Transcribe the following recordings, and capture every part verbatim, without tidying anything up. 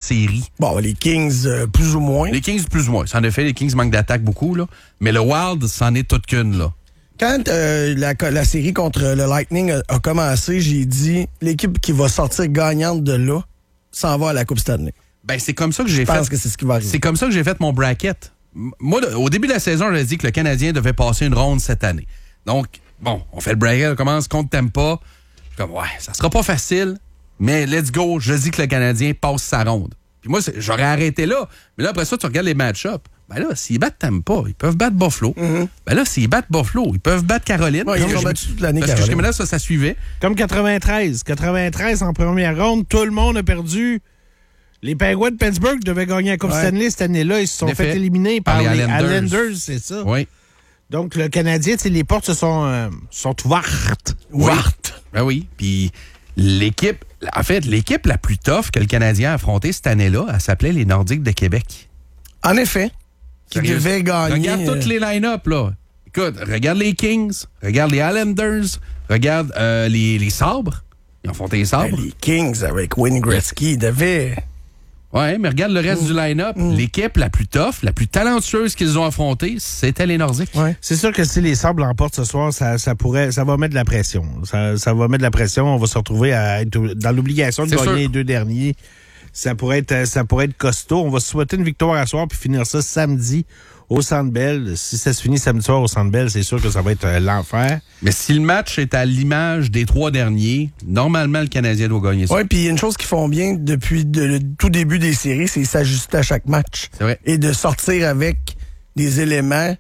série. Bon, les Kings, euh, plus ou moins. Les Kings, plus ou moins. En effet, les Kings manquent d'attaque beaucoup, là. Mais le Wild, c'en est toute qu'une, là. Quand euh, la, la série contre le Lightning a, a commencé, j'ai dit l'équipe qui va sortir gagnante de là s'en va à la Coupe Stanley. Ben, c'est comme ça que j'ai Je fait. pense que c'est ce qui va arriver. C'est comme ça que j'ai fait mon bracket. Moi, au début de la saison, j'avais dit que le Canadien devait passer une ronde cette année. Donc, bon, on fait le bracket, on commence contre Tampa. Je suis comme, ouais, ça sera pas facile, mais let's go. Je dis que le Canadien passe sa ronde. Puis moi, j'aurais arrêté là. Mais là, après ça, tu regardes les match-ups. Ben là, s'ils battent Tampa, ils peuvent battre Buffalo. Mm-hmm. Ben là, s'ils battent Buffalo, ils peuvent battre Caroline. Ouais, ils ont battu toute l'année, Parce Caroline. que là, ça, ça suivait. Comme quatre-vingt-treize. quatre-vingt-treize en première ronde, tout le monde a perdu. Les Penguins de Pittsburgh devaient gagner la Coupe ouais. Stanley cette année-là. Ils se sont D'effet, fait éliminer par, par les les Islanders. Islanders, c'est ça. Oui. Donc, le Canadien, les portes se sont, euh, sont ouvertes. Ouvertes. Ben oui. Puis l'équipe, en fait, l'équipe la plus tough que le Canadien a affrontée cette année-là, elle s'appelait les Nordiques de Québec. En effet. Qui Sérieux? devait gagner. Regarde euh... toutes les line-up, là. Écoute, regarde les Kings, regarde les Islanders, regarde euh, les, les Sabres. Ils ont affronté les Sabres. Ben, les Kings avec Wayne Gretzky devaient... Ouais, mais regarde le reste mm. du line-up. Mm. L'équipe la plus tough, la plus talentueuse qu'ils ont affrontée, c'était les Nordiques. Ouais. C'est sûr que si les Sabres l'emportent ce soir, ça, ça pourrait, ça va mettre de la pression. Ça, ça va mettre de la pression. On va se retrouver à être dans l'obligation de C'est gagner sûr. les deux derniers. Ça pourrait être, ça pourrait être costaud. On va se souhaiter une victoire à soir puis finir ça samedi au Centre Bell. Si ça se finit samedi soir au Centre Bell, c'est sûr que ça va être euh, l'enfer. Mais si le match est à l'image des trois derniers, normalement, le Canadien doit gagner ça. Oui, puis une chose qu'ils font bien depuis de- le tout début des séries, c'est s'ajuster à chaque match. C'est vrai. Et de sortir avec des éléments.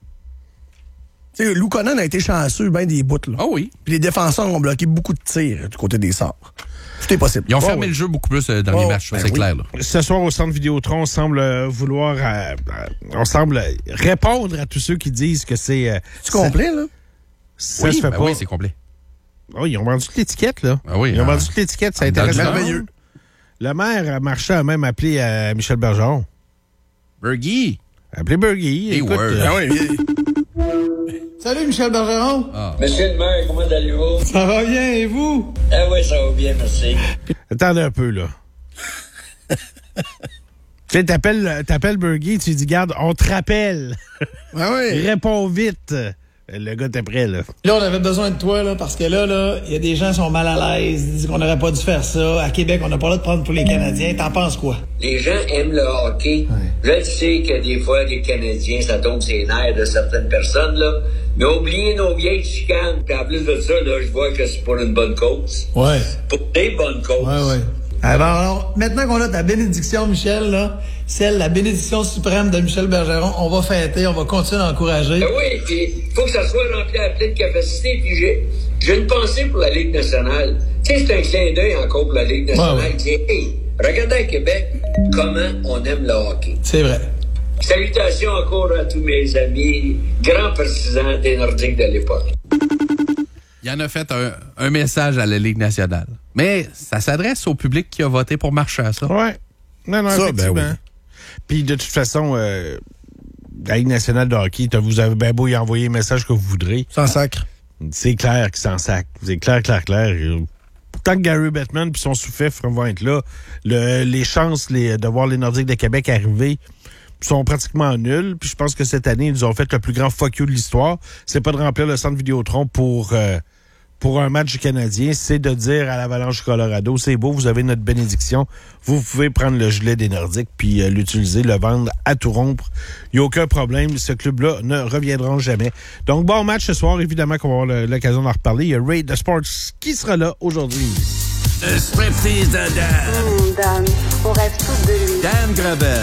Tu sais, Lou Connon a été chanceux, ben des bouts, là. Oh oui. Puis les défenseurs ont bloqué beaucoup de tirs du côté des Sabres. Tout est possible. Ils ont Oh, fermé oui. le jeu beaucoup plus euh, dans les Oh, matchs, ça, ben c'est oui. clair. Là. Ce soir, au Centre Vidéotron, on semble euh, vouloir, euh, euh, on semble répondre à tous ceux qui disent que c'est. Euh, Tu complet, là? Ça oui, se fait ben pas. oui, c'est complet. Oh, ils ont vendu toute l'étiquette, là. Ah oui, ils ont hein. vendu toute l'étiquette, ça Dans intéresse le tout le merveilleux. monde. Le maire Marchand a même appelé euh, Michel Bergeron. Bergie. Appelé Bergie. Hey, Écoute, word. euh, Ah oui. Salut Michel Bergeron. Monsieur le maire, comment allez-vous? Ça va bien et vous? Ah oui, ça va bien, merci. attendez un peu, là. Tu sais, t'appelles, t'appelles Bergie, tu lui dis, garde, on te rappelle. Ah oui. Réponds vite. Le gars t'es prêt, là. Là, on avait besoin de toi, là, parce que là, là, il y a des gens qui sont mal à l'aise, ils disent qu'on n'aurait pas dû faire ça. À Québec, on n'a pas le droit de prendre pour les Canadiens. T'en penses quoi? Les gens aiment le hockey. Je sais que des fois, les Canadiens, ça tombe ses nerfs de certaines personnes, là. Mais oubliez nos vieilles chicanes. Puis en plus de ça, là, je vois que c'est pour une bonne cause. Ouais. Pour des bonnes causes. Ouais, ouais. Alors, alors, maintenant qu'on a ta bénédiction, Michel, là, celle, la bénédiction suprême de Michel Bergeron, on va fêter, on va continuer d'encourager. Ah oui, puis faut que ça soit rempli à pleine capacité. Puis j'ai, j'ai une pensée pour la Ligue nationale. Tu sais, c'est un clin d'œil encore pour la Ligue nationale. Ouais, ouais. Qui dit, hey, regardez à Québec comment on aime le hockey. C'est vrai. Salutations encore à tous mes amis, grands partisans des Nordiques de l'époque. Il en a fait un, un message à la Ligue nationale. Mais ça s'adresse au public qui a voté pour Marchand, ça. Ouais. Non, non, Ça, effectivement. ben oui. Puis de toute façon, euh, la Ligue nationale de hockey, t'as- vous avez bien beau y envoyer le message que vous voudrez. Sans sacre. C'est clair qu'ils s'en sac. C'est clair, clair, clair. Et tant que Gary Bettman puis son sous-fifre vont être là, le- les chances les, de voir les Nordiques de Québec arriver sont pratiquement nulles. Puis je pense que cette année, ils nous ont fait le plus grand fuck you de l'histoire. C'est pas de remplir le centre Vidéotron pour... Euh, pour un match du Canadien, c'est de dire à l'Avalanche du Colorado, c'est beau, vous avez notre bénédiction, vous pouvez prendre le gilet des Nordiques puis euh, l'utiliser, le vendre à tout rompre. Il n'y a aucun problème, ce club-là ne reviendra jamais. Donc, bon match ce soir, évidemment qu'on va avoir le- l'occasion d'en reparler. Il y a Ray de Sports qui sera là aujourd'hui. Un striptease de Dan. Hum, Dan, on rêve tous de lui. Dan Gravel.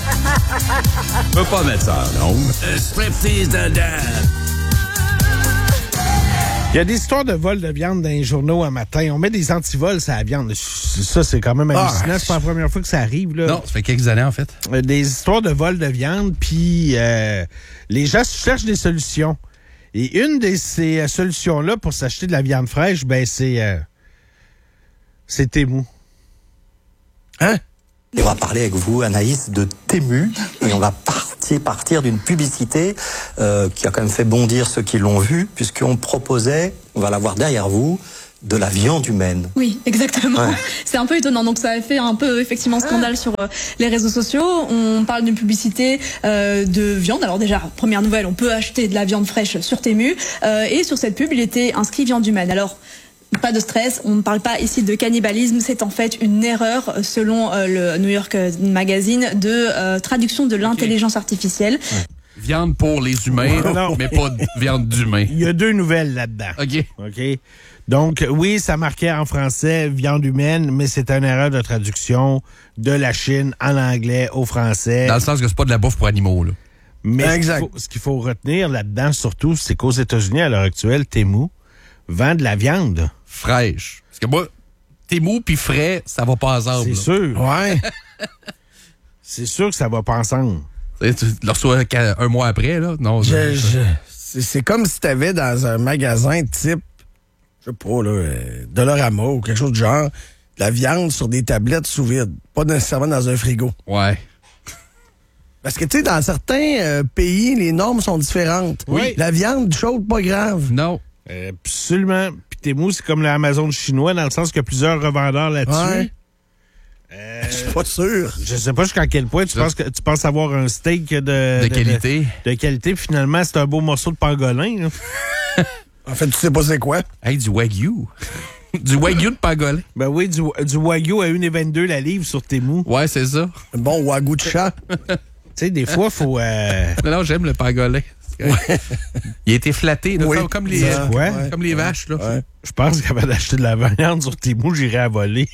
Je peux pas mettre ça, non? Un striptease de Dan. Il y a des histoires de vol de viande dans les journaux un matin. On met des antivols sur la viande. Ça, c'est quand même hallucinant. Ah, c'est pas la première fois que ça arrive, là. Non, ça fait quelques années, en fait. Euh, Des histoires de vol de viande, puis euh, les gens cherchent des solutions. Et une de ces euh, solutions-là pour s'acheter de la viande fraîche, ben c'est... Euh, c'est Temu. Hein? Et on va parler avec vous, Anaïs, de Temu. Et on va partir, partir d'une publicité euh, qui a quand même fait bondir ceux qui l'ont vu, puisqu'on proposait, on va la voir derrière vous, de la viande humaine. Oui, exactement. Ouais. C'est un peu étonnant. Donc ça a fait un peu effectivement scandale sur euh, les réseaux sociaux. On parle d'une publicité euh, de viande. Alors déjà, première nouvelle, on peut acheter de la viande fraîche sur Temu. Euh, et sur cette pub, il était inscrit viande humaine. Alors, pas de stress, on ne parle pas ici de cannibalisme, c'est en fait une erreur selon euh, le New York Magazine de euh, traduction de l'intelligence artificielle. Ouais. Viande pour les humains, non. mais pas de viande d'humain. Il y a deux nouvelles là-dedans. OK. OK. Donc, oui, ça marquait en français viande humaine, mais c'est une erreur de traduction de la Chine en anglais au français. Dans le sens que c'est pas de la bouffe pour animaux, là. Mais exact. Ce qu'il faut, ce qu'il faut retenir là-dedans, surtout, c'est qu'aux États-Unis, à l'heure actuelle, Temu vend de la viande. Fraîche. Parce que moi, Temu puis frais, ça va pas ensemble. C'est là. sûr. Ouais. C'est sûr que ça va pas ensemble. Tu sais, tu le reçois un mois après, là? Non, Je- je- je- c'est, c'est comme si t'avais dans un magasin type, je sais pas, là, euh, Dollarama ou quelque chose du genre, de la viande sur des tablettes sous vide. Pas nécessairement dans un frigo. Ouais. Parce que, tu sais, dans certains euh, pays, les normes sont différentes. Oui. La viande chaude, pas grave. Non. Euh, absolument. Puis Temu, c'est comme l'Amazon chinois, dans le sens qu'il y a plusieurs revendeurs là-dessus. Ouais. Euh, Je suis pas sûr. je sais pas jusqu'à quel point tu penses que tu penses avoir un steak de, De qualité. De, de qualité, puis finalement, c'est un beau morceau de pangolin. là. En fait, tu sais pas c'est quoi. Hey, du Wagyu. Du Wagyu de pangolin. Ben oui, du, du Wagyu à un virgule vingt-deux la livre sur Temu. Ouais, c'est ça. Un bon wagyu de chat. Tu sais, des fois, faut... Euh... Non, non, j'aime le pangolin. Il a été flatté, là, Oui. comme, comme les, Ça, ouais. comme les vaches. Là. Ouais. Je pense qu'avant d'acheter de la viande sur Temu, j'irais à voler.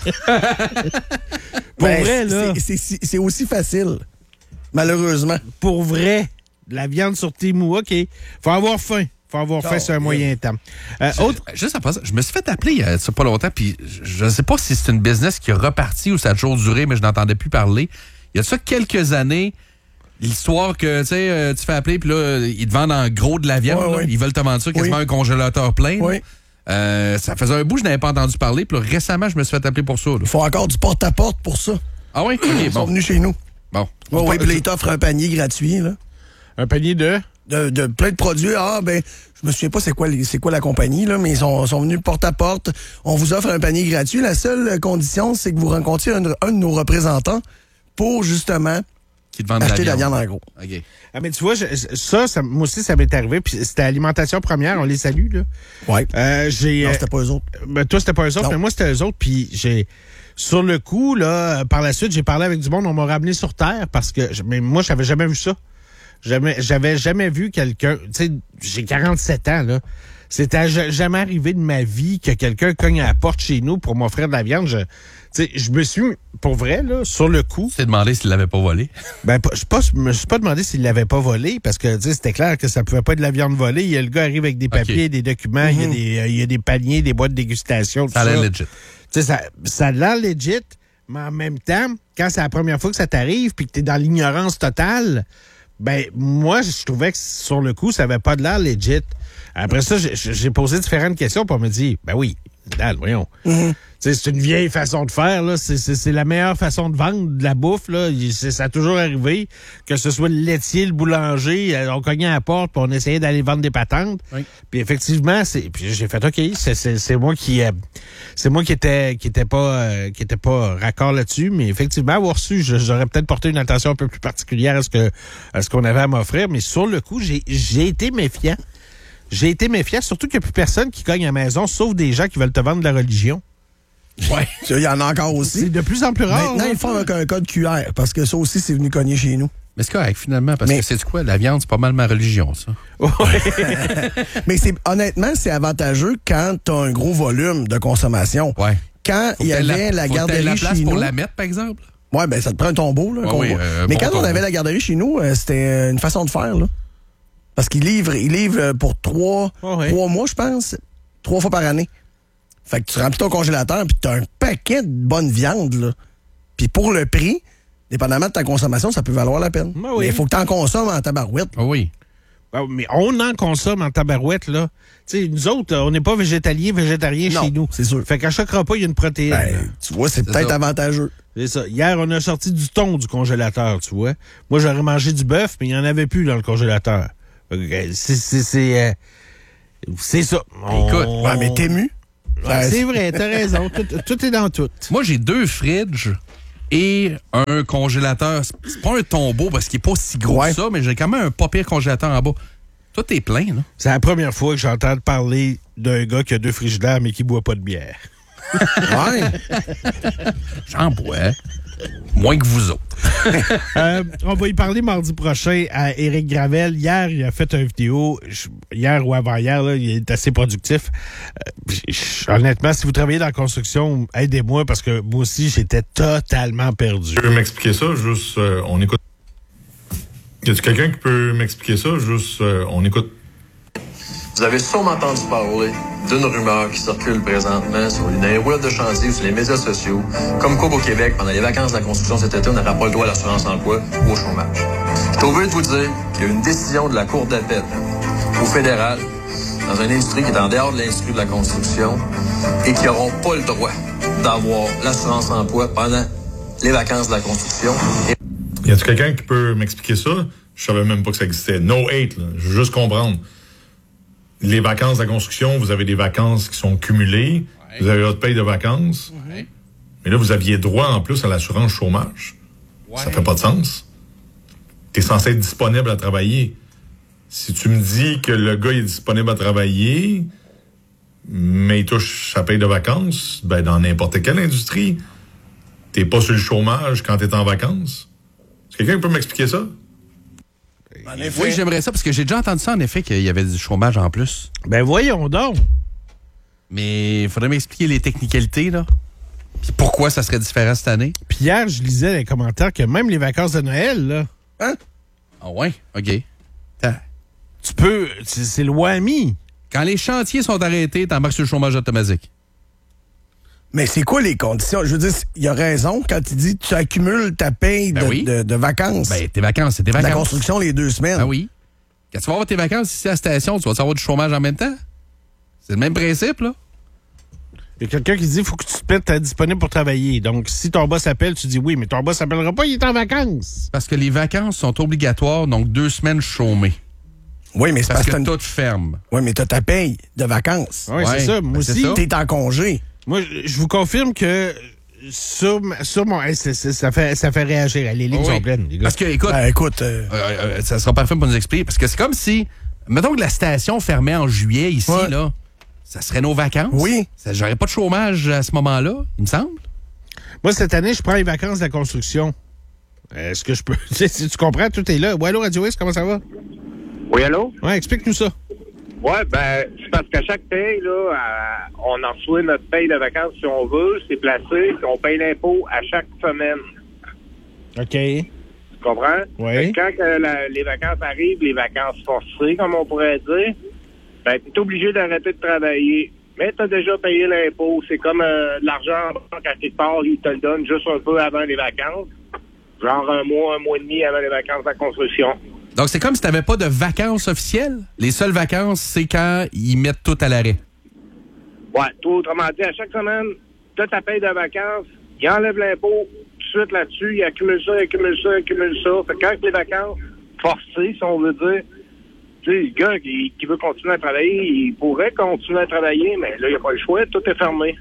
Pour Ben, vrai, là. c'est, c'est, c'est aussi facile. Malheureusement. Pour vrai, de la viande sur Temu, OK. Faut avoir faim. Faut avoir faim Oh, sur un yeah. moyen temps. Euh, Je- autre... Juste en passant, je me suis fait appeler il y a ça pas longtemps, puis je ne sais pas si c'est une business qui est repartie ou ça a toujours duré, mais je n'entendais plus parler. Il y a de ça quelques années, l'histoire que tu sais, euh, tu fais appeler, puis là, ils te vendent en gros de la viande. Ouais, là. ouais. Ils veulent te vendre ça quasiment Oui. un congélateur plein. là. Oui. Euh, ça faisait un bout, je n'avais pas entendu parler, puis là, récemment, je me suis fait appeler pour ça. là. Il faut encore du porte-à-porte pour ça. Ah oui? OK, Ils sont bon. venus chez nous. Bon. Oui, oui, puis là, ils t'offrent un panier gratuit, là. Un panier de... De, de plein de produits. Ah, ben, je me souviens pas c'est quoi, les- c'est quoi la compagnie, là, mais ils sont, sont venus porte à porte. On vous offre un panier gratuit. La seule condition, c'est que vous rencontriez un, un de nos représentants pour, justement, Qui te vendent acheter de de la la viande. viande en gros. OK. Ah, mais tu vois, je- ça, ça, moi aussi, ça m'est arrivé. Puis c'était Alimentation Première, on les salue, là. Ouais. Euh, j'ai... Non, euh, c'était pas eux autres. Ben, toi, c'était pas eux autres, Non. mais moi, c'était eux autres. Puis j'ai... Sur le coup, là, par la suite, j'ai parlé avec du monde, on m'a ramené sur Terre parce que... je- Mais moi, j'avais jamais vu ça. Jamais, j'avais jamais vu quelqu'un... Tu sais, j'ai quarante-sept ans, là. C'était ja- jamais arrivé de ma vie que quelqu'un cogne à la porte chez nous pour m'offrir de la viande. Je, tu sais, je me suis... Pour vrai, là, sur le coup... Tu t'es demandé s'il l'avait pas volé. Ben, pas- je pas- je me suis pas demandé s'il l'avait pas volé parce que tu sais, c'était clair que ça pouvait pas être de la viande volée. Il y a le gars arrive avec des papiers, Ok. des documents, il y a des, euh, il y a des paniers, des boîtes de dégustation, tout Ça ça. a l'air legit. Tu sais, ça, ça a l'air legit, mais en même temps, quand c'est la première fois que ça t'arrive puis que t'es dans l'ignorance totale, ben, moi, je trouvais que sur le coup, ça avait pas de l'air legit. Après ça, j'ai- j'ai posé différentes questions pour me dire, ben oui, Dal, voyons. Tu sais, c'est une vieille façon de faire, là. C'est, c'est, c'est la meilleure façon de vendre de la bouffe, là. Il- c'est- ça a toujours arrivé, que ce soit le laitier, le boulanger, euh, on cognait à la porte, puis on essayait d'aller vendre des patentes. Oui. Puis effectivement, c'est, puis j'ai fait OK, c'est, c'est, c'est moi qui, euh, c'est moi qui était, qui était pas, euh, qui était pas raccord là-dessus, mais effectivement, avoir su, je- j'aurais peut-être porté une attention un peu plus particulière à ce que, à ce qu'on avait à m'offrir, mais sur le coup, j'ai, j'ai été méfiant. J'ai été méfiant, surtout qu'il n'y a plus personne qui cogne à la maison, sauf des gens qui veulent te vendre de la religion. Ouais. Il y en a encore C'est aussi. de plus en plus rare. Maintenant, hein. ils font avec un code Q R, parce que ça aussi, c'est venu cogner chez nous. Mais c'est correct, finalement, parce Mais- que c'est quoi? La viande, c'est pas mal ma religion, ça. Mais c'est honnêtement, c'est avantageux quand tu as un gros volume de consommation. Ouais. Quand Faut il y que t'aies avait la, faut que t'aies garderie la place chez pour nous. la mettre, par exemple? Ouais, ben ça te prend un tombeau, là. un Ouais, combo. oui, euh, Mais bon quand on tombeau. avait la garderie chez nous, euh, c'était euh, une façon de faire, là. Parce qu'ils livrent, ils livrent euh, pour trois, Oh, ouais. trois mois, je pense, trois fois par année. Fait que tu remplis ton congélateur, puis tu as un paquet de bonne viande, là. Puis pour le prix, dépendamment de ta consommation, ça peut valoir la peine. Ben oui. Mais il faut que tu en consommes en tabarouette. Ah oui. Ben, mais on en consomme en tabarouette, là. Tu sais, nous autres, on n'est pas végétaliens, végétariens Non, chez nous. c'est sûr. Fait qu'à chaque repas, il y a une protéine. Ben, tu vois, c'est C'est peut-être ça. avantageux. C'est ça. Hier, on a sorti du thon du congélateur, tu vois. Moi, j'aurais mangé du bœuf, mais il n'y en avait plus dans le congélateur. Fait que, euh, C'est, c'est, c'est, euh, c'est ça. On- Écoute, Ouais, mais Temu, Ouais, c'est vrai, t'as raison. Tout, tout est dans tout. Moi, j'ai deux fridges et un congélateur. C'est pas un tombeau parce qu'il est pas si gros Ouais. que ça, mais j'ai quand même un pas pire congélateur en bas. Tout est plein, là. C'est la première fois que j'entends parler d'un gars qui a deux frigidaires mais qui boit pas de bière. Ouais. J'en bois. Moins que vous autres. euh, on va y parler mardi prochain à Éric Gravel. Hier, il a fait une vidéo. Je, hier ou avant-hier, là, il est assez productif. Euh, je, honnêtement, si vous travaillez dans la construction, aidez-moi parce que moi aussi, j'étais totalement perdu. Tu peux m'expliquer ça? Juste, euh, on écoute. Y a-tu quelqu'un qui peut m'expliquer ça? Juste, euh, on écoute. Vous avez sûrement entendu parler d'une rumeur qui circule présentement sur les web de chantier ou sur les médias sociaux, comme quoi au Québec, pendant les vacances de la construction cet été, on n'aura pas le droit à l'assurance emploi ou au chômage. Je suis obligé de vous dire qu'il y a une décision de la Cour d'appel au fédéral, dans une industrie qui est en dehors de l'industrie de la construction, et qui n'auront pas le droit d'avoir l'assurance emploi pendant les vacances de la construction. Et... Y a-tu quelqu'un qui peut m'expliquer ça? Je savais même pas que ça existait. No hate, là. Je veux juste comprendre. Les vacances de la construction, vous avez des vacances qui sont cumulées. Ouais. Vous avez votre paye de vacances. Ouais. Mais là, vous aviez droit en plus à l'assurance chômage. Ouais. Ça fait pas de sens. Tu es censé être disponible à travailler. Si tu me dis que le gars est disponible à travailler, mais il touche sa paye de vacances, ben dans n'importe quelle industrie, t'es pas sur le chômage quand t'es en vacances. Est-ce que quelqu'un peut m'expliquer ça? En effet. Oui, j'aimerais ça, parce que j'ai déjà entendu ça, en effet, qu'il y avait du chômage en plus. Ben voyons donc. Mais il faudrait m'expliquer les technicalités, là. Puis pourquoi ça serait différent cette année. Puis hier, je lisais dans les commentaires que même les vacances de Noël, là... Hein? Ah ouais? OK. T'as... Tu peux... C'est, c'est le W A M I. Quand les chantiers sont arrêtés, t'embarques sur le chômage automatique. Mais c'est quoi les conditions? Je veux dire, il a raison quand il dit que tu accumules ta paye de, ben oui. de, de vacances. Ben, tes vacances, c'est tes vacances. La construction, les deux semaines. Ben oui. Quand tu vas avoir tes vacances ici à la station, tu vas avoir du chômage en même temps. C'est le même principe, là. Il y a quelqu'un qui dit qu'il faut que tu te mettes disponible pour travailler. Donc, si ton boss appelle, tu dis oui, mais ton boss s'appellera pas, il est en vacances. Parce que les vacances sont obligatoires, donc deux semaines chômées. Oui, mais c'est parce, parce que tout ferme. Oui, mais t'as ta paye de vacances. Oui, ouais, c'est ça. Moi ben aussi. T'es en congé. Moi, je vous confirme que sur, sur mon... Hey, c'est, c'est, ça, fait, ça fait réagir. Les lignes oh oui. sont pleines, les gars. Parce que, écoute, ben, écoute euh... Euh, euh, ça sera parfait pour nous expliquer. Parce que c'est comme si, mettons que la station fermait en juillet ici, ouais. là, ça serait nos vacances. Oui. Ça, j'aurais pas de chômage à ce moment-là, il me semble. Moi, cette année, je prends les vacances de la construction. Est-ce que je peux... Si tu comprends, tout est là. Ouais, allô, Radio X, comment ça va? Oui, allô? Ouais, explique-nous ça. Oui, ben, c'est parce qu'à chaque paye, là, à, on en reçoit notre paye de vacances si on veut, c'est placé, puis on paye l'impôt à chaque semaine. OK. Tu comprends? Oui. Quand que la, les vacances arrivent, les vacances forcées, comme on pourrait dire, ben, t'es obligé d'arrêter de travailler. Mais t'as déjà payé l'impôt. C'est comme euh, l'argent en banque, à quelque part, ils te le donnent juste un peu avant les vacances. Genre un mois, un mois et demi avant les vacances de la construction. Donc, c'est comme si tu n'avais pas de vacances officielles. Les seules vacances, c'est quand ils mettent tout à l'arrêt. Ouais, tout autrement dit, à chaque semaine, tu as ta paye de vacances, ils enlèvent l'impôt tout de suite là-dessus, ils accumulent ça, ils accumulent ça, ils accumulent ça. Fait que quand les vacances forcées, si on veut dire, tu sais, le gars qui, qui veut continuer à travailler, il pourrait continuer à travailler, mais là, il n'y a pas le choix, tout est fermé.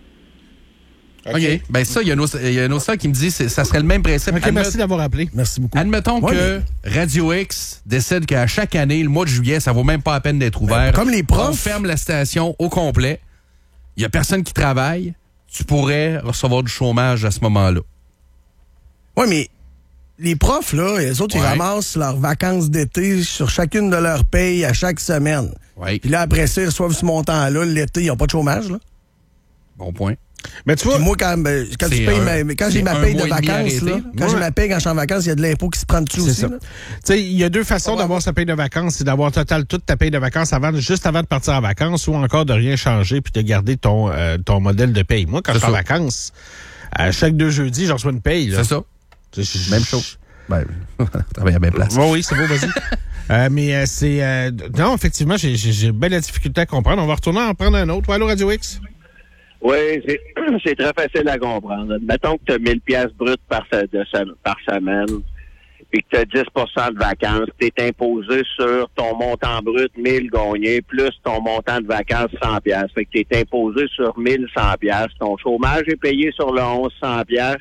OK. OK. Ben ça, il y a un autre ça qui me dit que ça serait le même principe. OK, Admet... merci d'avoir appelé. Merci beaucoup. Admettons ouais, que mais... Radio X décide qu'à chaque année, le mois de juillet, ça vaut même pas la peine d'être ouvert. Ben, comme les profs. On ferme la station au complet. Il y a personne qui travaille. Tu pourrais recevoir du chômage à ce moment-là. Oui, mais les profs, là, les autres, ouais. ils ramassent leurs vacances d'été sur chacune de leurs payes à chaque semaine. Oui. Puis là, après ça, ils reçoivent ce montant-là. L'été, ils n'ont pas de chômage, là. Bon point. Mais tu vois, puis moi, quand, quand, tu payes un, ma, quand j'ai ma paye de vacances, là, quand ouais. j'ai ma paye quand je suis en vacances, il y a de l'impôt qui se prend dessus aussi. Tu sais, il y a deux façons ouais. d'avoir sa paye de vacances. C'est d'avoir total toute ta paye de vacances avant, juste avant de partir en vacances, ou encore de rien changer puis de garder ton, euh, ton modèle de paye. Moi, quand je suis en vacances, à chaque deux jeudis, j'en reçois une paye. Là. C'est ça. C'est, même chose. Ben, travaille à bien place. Oui, oui, c'est beau, vas-y. euh, mais euh, c'est... Euh, non, effectivement, j'ai, j'ai, j'ai bien la difficulté à comprendre. On va retourner en prendre un autre. Ouais, allô, Radio X? Oui, c'est, c'est très facile à comprendre. Mettons que tu as mille piastres bruts par, de, par semaine, puis que tu as dix pour cent de vacances, tu es imposé sur ton montant brut mille gagné plus ton montant de vacances cent piastres. Fait que tu es imposé sur mille cent piastres. Ton chômage est payé sur le onze cents piastres.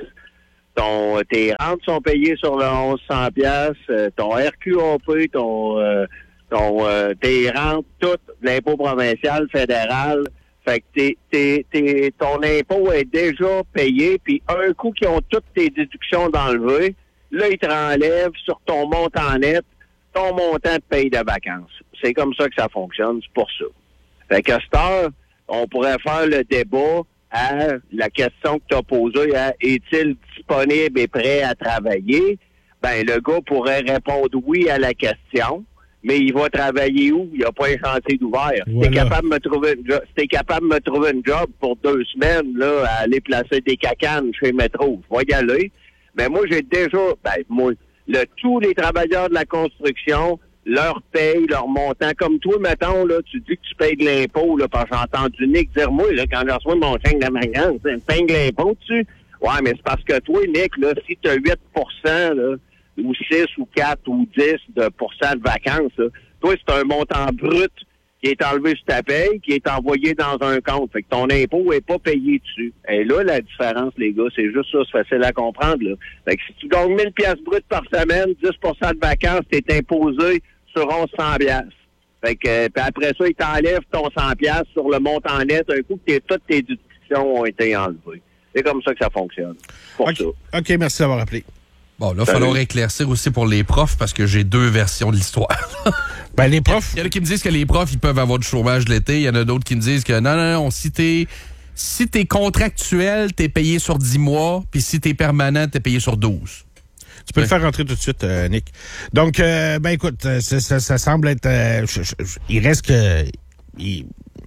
Ton, tes rentes sont payées sur le onze cents piastres. Euh, ton R Q A P, ton, euh, ton, euh, tes rentes, tout, l'impôt provincial, fédéral. Fait que t'es, t'es, t'es, ton impôt est déjà payé, puis un coup qu'ils ont toutes tes déductions d'enlever, là, ils te renlèvent sur ton montant net, ton montant de paye de vacances. C'est comme ça que ça fonctionne, c'est pour ça. Fait qu'à cette heure, on pourrait faire le débat à la question que tu as posée, à est-il disponible et prêt à travailler? Ben, le gars pourrait répondre oui à la question, mais il va travailler où? Il n'y a pas un chantier d'ouvert. Voilà. Si t'es capable de me trouver une job, si t'es capable de me trouver une job pour deux semaines, là, à aller placer des cacanes chez Métro, je vais y aller. Mais moi, j'ai déjà, ben, moi, le, tous les travailleurs de la construction, leur paye, leur montant. Comme toi, mettons, là, tu dis que tu payes de l'impôt, là, parce que j'ai entendu Nick dire, moi, là, quand je reçois mon chèque de vacances, tu payes de l'impôt dessus. Ouais, mais c'est parce que toi, Nick, là, si tu as huit pour cent, là, ou six ou quatre ou dix de pourcent de vacances, là, toi, c'est un montant brut qui est enlevé sur ta paye, qui est envoyé dans un compte. Fait que ton impôt est pas payé dessus. Et là, la différence, les gars, c'est juste ça, c'est facile à comprendre, là. Fait que si tu gagnes mille piastres brut par semaine, dix pour cent de vacances, t'es imposé sur onze cents piastres. Fait que, euh, puis après ça, ils t'enlèvent ton cent piastres sur le montant net, un coup que t'es, toutes tes déductions ont été enlevées. C'est comme ça que ça fonctionne. Pour OK, ça. OK, merci d'avoir appelé. Bon, là, il va falloir éclaircir aussi pour les profs parce que j'ai deux versions de l'histoire. Ben, les profs. Il y en a qui me disent que les profs, ils peuvent avoir du chômage l'été. Il y en a d'autres qui me disent que non, non, non, si t'es, si t'es contractuel, t'es payé sur dix mois, puis si t'es permanent, t'es payé sur douze. Tu peux ouais. le faire rentrer tout de suite, euh, Nick. Donc, euh, ben écoute, ça, ça, ça semble être... Euh, je, je, je, il reste que... Il,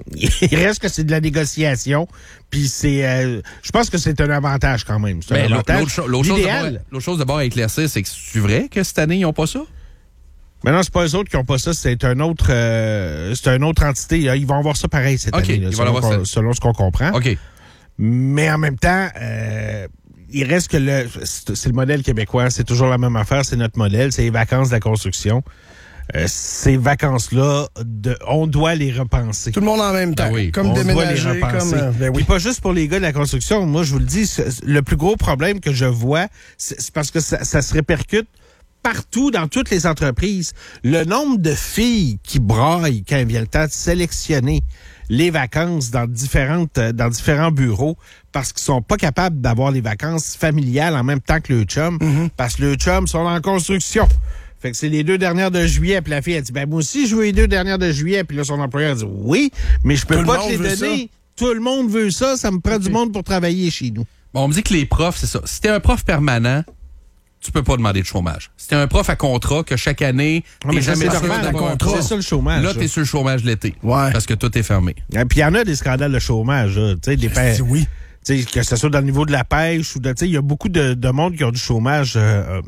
il reste que c'est de la négociation, puis c'est... Euh, je pense que c'est un avantage quand même. C'est un ben, avantage. L'autre, l'autre, chose d'abord, l'autre chose d'abord à éclaircir, c'est que c'est vrai que cette année, ils n'ont pas ça? Mais non, c'est pas eux autres qui n'ont pas ça, c'est un autre euh, c'est une autre entité. Ils vont avoir ça pareil cette okay, année, là, selon, qu'on, selon ce qu'on comprend. OK. Mais en même temps... Euh, il reste que le c'est le modèle québécois, c'est toujours la même affaire, c'est notre modèle, c'est les vacances de la construction. Euh, ces vacances-là, de, on doit les repenser. Tout le monde en même temps, ben oui, comme déménager, comme... Euh, ben oui. Puis pas juste pour les gars de la construction, moi je vous le dis, le plus gros problème que je vois, c'est, c'est parce que ça, ça se répercute partout, dans toutes les entreprises. Le nombre de filles qui braillent quand il vient le temps de sélectionner les vacances dans différentes dans différents bureaux parce qu'ils sont pas capables d'avoir les vacances familiales en même temps que le chum, mm-hmm. parce que le chum sont en construction. Fait que c'est les deux dernières de juillet, puis la fille a dit, ben moi aussi je veux les deux dernières de juillet, puis là son employeur a dit, oui, mais je peux Tout pas te les donner. Ça. Tout le monde veut ça, ça me prend okay. du monde pour travailler chez nous. Bon, on me dit que les profs, c'est ça. Si t'es un prof permanent, tu peux pas demander de chômage. Si t'es un prof à contrat, que chaque année, t'es ouais, jamais sûr d'avoir un contrat. C'est ça le chômage. Là, t'es sur le chômage l'été. Ouais. Parce que tout est fermé. Et puis il y en a des scandales de chômage, tu sais, des pères. Oui. Tu sais, que ce soit dans le niveau de la pêche ou de, tu sais, il y a beaucoup de, de monde qui ont du chômage euh,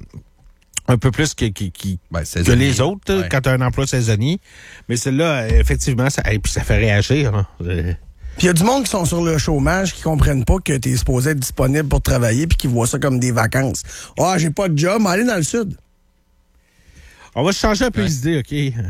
un peu plus que, qui, qui, ben, que les autres, ouais. quand t'as un emploi saisonnier. Mais celle-là, effectivement, ça, et puis ça fait réagir, hein. Puis il y a du monde qui sont sur le chômage qui comprennent pas que t'es supposé être disponible pour travailler puis qui voient ça comme des vacances. Ah, oh, j'ai pas de job, mais allez dans le sud. On va changer un peu ouais. les idées, OK?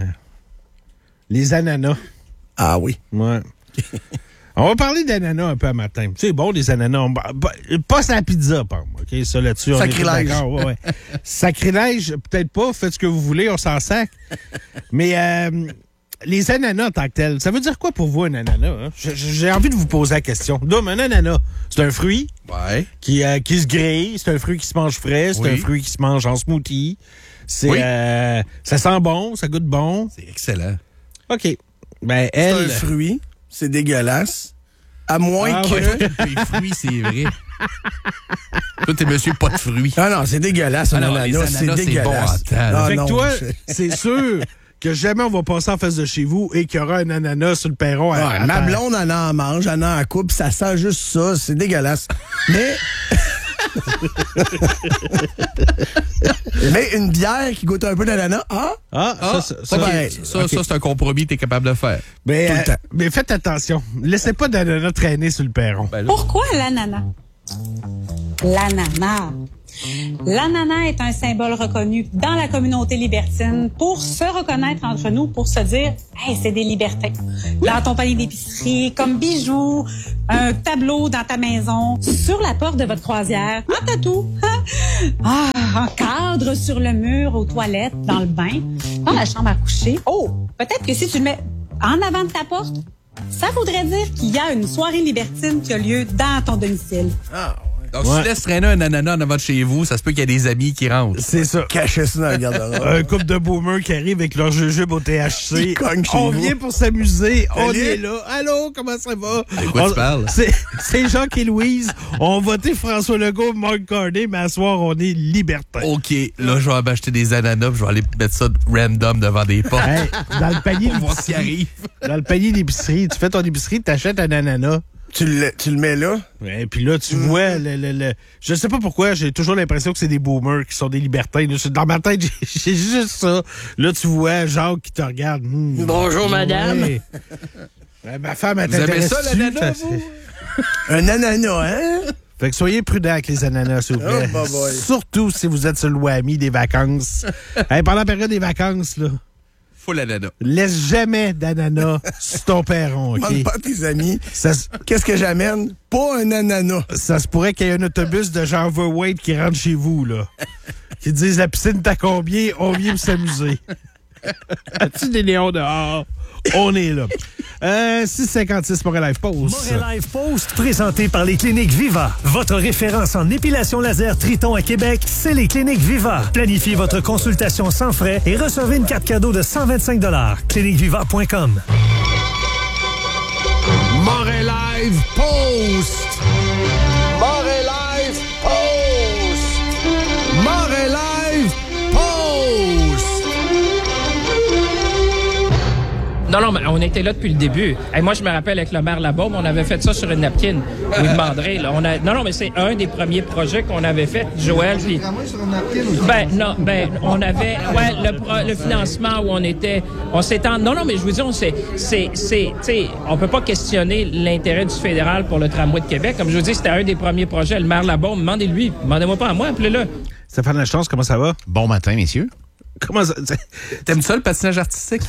Les ananas. Ah oui. Ouais. On va parler d'ananas un peu à matin. C'est bon, les ananas. Pas sa pizza, par moi. OK? Ça, là-dessus, on Sacrilège. est d'accord. Ouais, ouais. Sacrilège, peut-être pas. Faites ce que vous voulez, on s'en sac. Mais... Euh, les ananas en tant que tels, ça veut dire quoi pour vous un ananas? Hein? J'ai envie de vous poser la question. Donc, un ananas, c'est un fruit ouais. qui, euh, qui se grille, c'est un fruit qui se mange frais, c'est oui. un fruit qui se mange en smoothie. C'est, oui. euh, ça sent bon, ça goûte bon. C'est excellent. OK. Ben, elle... C'est un fruit, c'est dégueulasse. À moins ah, que... Ouais, les fruits, c'est vrai. Toi, t'es monsieur pas de fruits. Non, non, c'est dégueulasse, un ah, ananas, c'est dégueulasse. Bon ah, fait que toi, c'est sûr... que jamais on va passer en face de chez vous et qu'il y aura un ananas sur le perron. À, ouais, à ma blonde en en mange, en en coupe, ça sent juste ça, c'est dégueulasse. Mais... Mais une bière qui goûte un peu d'ananas, ah? Ah, ah ça, ça, ça, ça, okay. ça, okay. ça c'est un compromis que t'es capable de faire. Mais, Tout le euh, temps. mais faites attention, laissez pas d'ananas traîner sur le perron. Ben Pourquoi l'ananas? L'ananas, L'ananas est un symbole reconnu dans la communauté libertine pour se reconnaître entre nous, pour se dire « Hey, c'est des libertins ». Dans ton panier d'épicerie, comme bijoux, un tableau dans ta maison, sur la porte de votre croisière, un tatou, ah, un cadre sur le mur, aux toilettes, dans le bain, dans la chambre à coucher. Oh, peut-être que si tu le mets en avant de ta porte, ça voudrait dire qu'il y a une soirée libertine qui a lieu dans ton domicile. Ah, Donc, Ouais. si tu laisses traîner un ananas en avant de chez vous, ça se peut qu'il y ait des amis qui rentrent. C'est ça. Cachez ça dans le garde-robe. Un couple de boomers qui arrivent avec leur jujube au T H C. Ils cognent chez On vous. vient pour s'amuser. On Salut. est là. Allô, comment ça va? De quoi On- tu parles? C'est, c'est Jacques et Louise. On va voter François Legault, Mark Carney, mais à soir, on est libertin. OK, là, je vais m'acheter des ananas, puis je vais aller mettre ça random devant des portes. Hey, dans le panier Pour voir ce qui d'épicerie, arrive. dans le panier d'épicerie, tu fais ton épicerie, t'achètes un ananas. Tu le, tu le mets là? Et puis là, tu vois, le, le, le- je sais pas pourquoi, j'ai toujours l'impression que c'est des boomers qui sont des libertins. Là, dans ma tête, j'ai, j'ai juste ça. Là, tu vois Jacques qui te regarde. Mmh, Bonjour, madame. ouais. Ouais, ma femme, elle Vous aimez t'intéresse ça, l'ananas, ça, vous? c'est- Un ananas, hein? Fait que soyez prudents avec les ananas, s'il vous plaît. Oh, bah, boy. Surtout si vous êtes sur le Wami des vacances. Hey, pendant la période des vacances, là, Full ananas. laisse jamais d'ananas sur ton perron, OK? Demande pas à tes amis. Ça, se- Qu'est-ce que j'amène? Pas un ananas. ça se pourrait qu'il y ait un autobus de genre overweight qui rentre chez vous, là. Qui disent la piscine t'as combien? On vient pour s'amuser. As-tu des néons dehors? On est là. Euh, six cinquante-six Montréal Live Post. Montréal Live Post, présenté par les cliniques Viva. Votre référence en épilation laser Triton à Québec, c'est les cliniques Viva. Planifiez votre consultation sans frais et recevez une carte cadeau de cent vingt-cinq dollars. clinique viva point com. Montréal Live Post. Montréal Live Post. Montréal Live Post. Non, non, mais on était là depuis le début. Et moi, je me rappelle avec le maire Labaume, on avait fait ça sur une napkin. Vous demanderez, là. On a... Non, non, mais c'est un des premiers projets qu'on avait fait, Joël. Puis... Ben, non, ben, on avait, ouais, le, pro- le financement où on était, on s'étend. Non, non, mais je vous dis, on s'est, c'est, c'est, tu sais, on peut pas questionner l'intérêt du fédéral pour le tramway de Québec. Comme je vous dis, c'était un des premiers projets. Le maire Labaume, demandez-lui. Demandez-moi pas à moi, appelez-le. Stéphane Lachance, comment ça va? Bon matin, messieurs. Comment ça? T'aimes ça, le patinage artistique?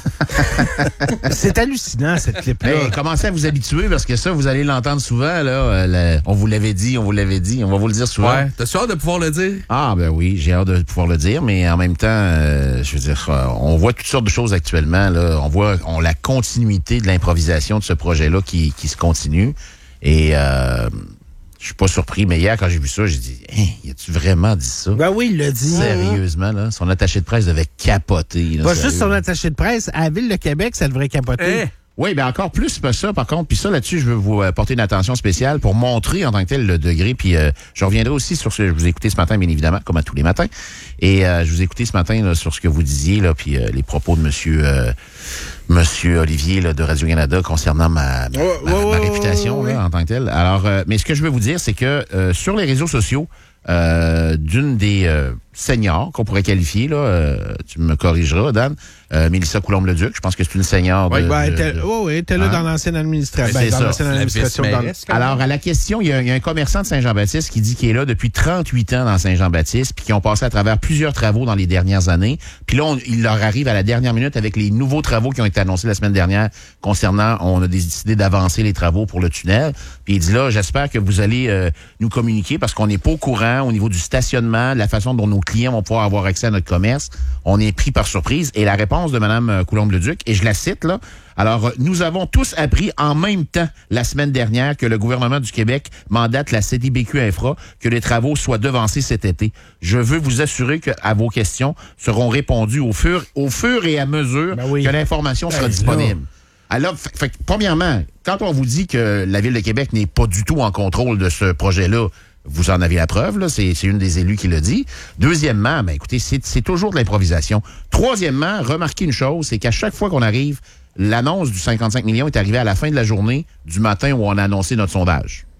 C'est hallucinant, cette clip-là. Hey, commencez à vous habituer parce que ça, vous allez l'entendre souvent. Là, euh, le- on vous l'avait dit, on vous l'avait dit, on va vous le dire souvent. Ouais. T'as hâte de pouvoir le dire? Ah, ben oui, j'ai hâte de pouvoir le dire, mais en même temps, euh, je veux dire, euh, on voit toutes sortes de choses actuellement. Là. On voit on, la continuité de l'improvisation de ce projet-là qui, qui se continue. Et euh, je suis pas surpris, mais hier, quand j'ai vu ça, j'ai dit, hein, y a-tu vraiment dit ça? Ben oui, il l'a dit. Sérieusement, là, son attaché de presse devait capoter. Là, Pas sérieux. juste son attaché de presse, à la Ville de Québec, ça devrait capoter. Eh. Oui, ben encore plus que ça, par contre. Puis ça, là-dessus, je veux vous euh, porter une attention spéciale pour montrer en tant que tel le degré. Puis euh, je reviendrai aussi sur ce que je vous ai écouté ce matin, bien évidemment, comme à tous les matins. Et euh, je vous ai écouté ce matin là, sur ce que vous disiez, là, puis euh, les propos de monsieur, euh, monsieur Olivier là, de Radio-Canada concernant ma, ma, Ouais, ma- ouais, ma ouais, réputation ouais, là, ouais. en tant que tel. Alors, euh, mais ce que je veux vous dire, c'est que euh, sur les réseaux sociaux, euh, d'une des euh, seniors qu'on pourrait qualifier, là, euh, tu me corrigeras, Dan, euh, Mélissa Coulombe-Leduc, je pense que c'est une senior de... Oui, ben, de- t'es, de- oh, oui, t'es là Hein? dans l'ancienne administration. Ben, Ben, c'est dans ça. l'ancienne La administration. Dans... vice-mairesse. Alors, à la question, il y, a, il y a un commerçant de Saint-Jean-Baptiste qui dit qu'il est là depuis trente-huit ans dans Saint-Jean-Baptiste, puis qui ont passé à travers plusieurs travaux dans les dernières années. Puis là, on- il leur arrive à la dernière minute avec les nouveaux travaux qui ont été annoncés la semaine dernière concernant, on a décidé d'avancer les travaux pour le tunnel. Puis il dit là, j'espère que vous allez euh, nous communiquer parce qu'on n'est pas au courant au niveau du stationnement, de la façon dont nos clients vont pouvoir avoir accès à notre commerce. On est pris par surprise. Et la réponse de Mme Coulombe-Leduc, et je la cite là, alors, nous avons tous appris en même temps la semaine dernière que le gouvernement du Québec mandate la C D B Q Infra que les travaux soient devancés cet été. Je veux vous assurer que à vos questions seront répondues au fur, au fur et à mesure Ben oui. que l'information sera Ben, disponible. Alors, fait, fait, premièrement, quand on vous dit que la Ville de Québec n'est pas du tout en contrôle de ce projet-là, vous en avez la preuve, là, c'est, c'est une des élus qui le dit. Deuxièmement, ben écoutez, c'est, c'est toujours de l'improvisation. Troisièmement, remarquez une chose, c'est qu'à chaque fois qu'on arrive, l'annonce du cinquante-cinq millions est arrivée à la fin de la journée du matin où on a annoncé notre sondage. Oui.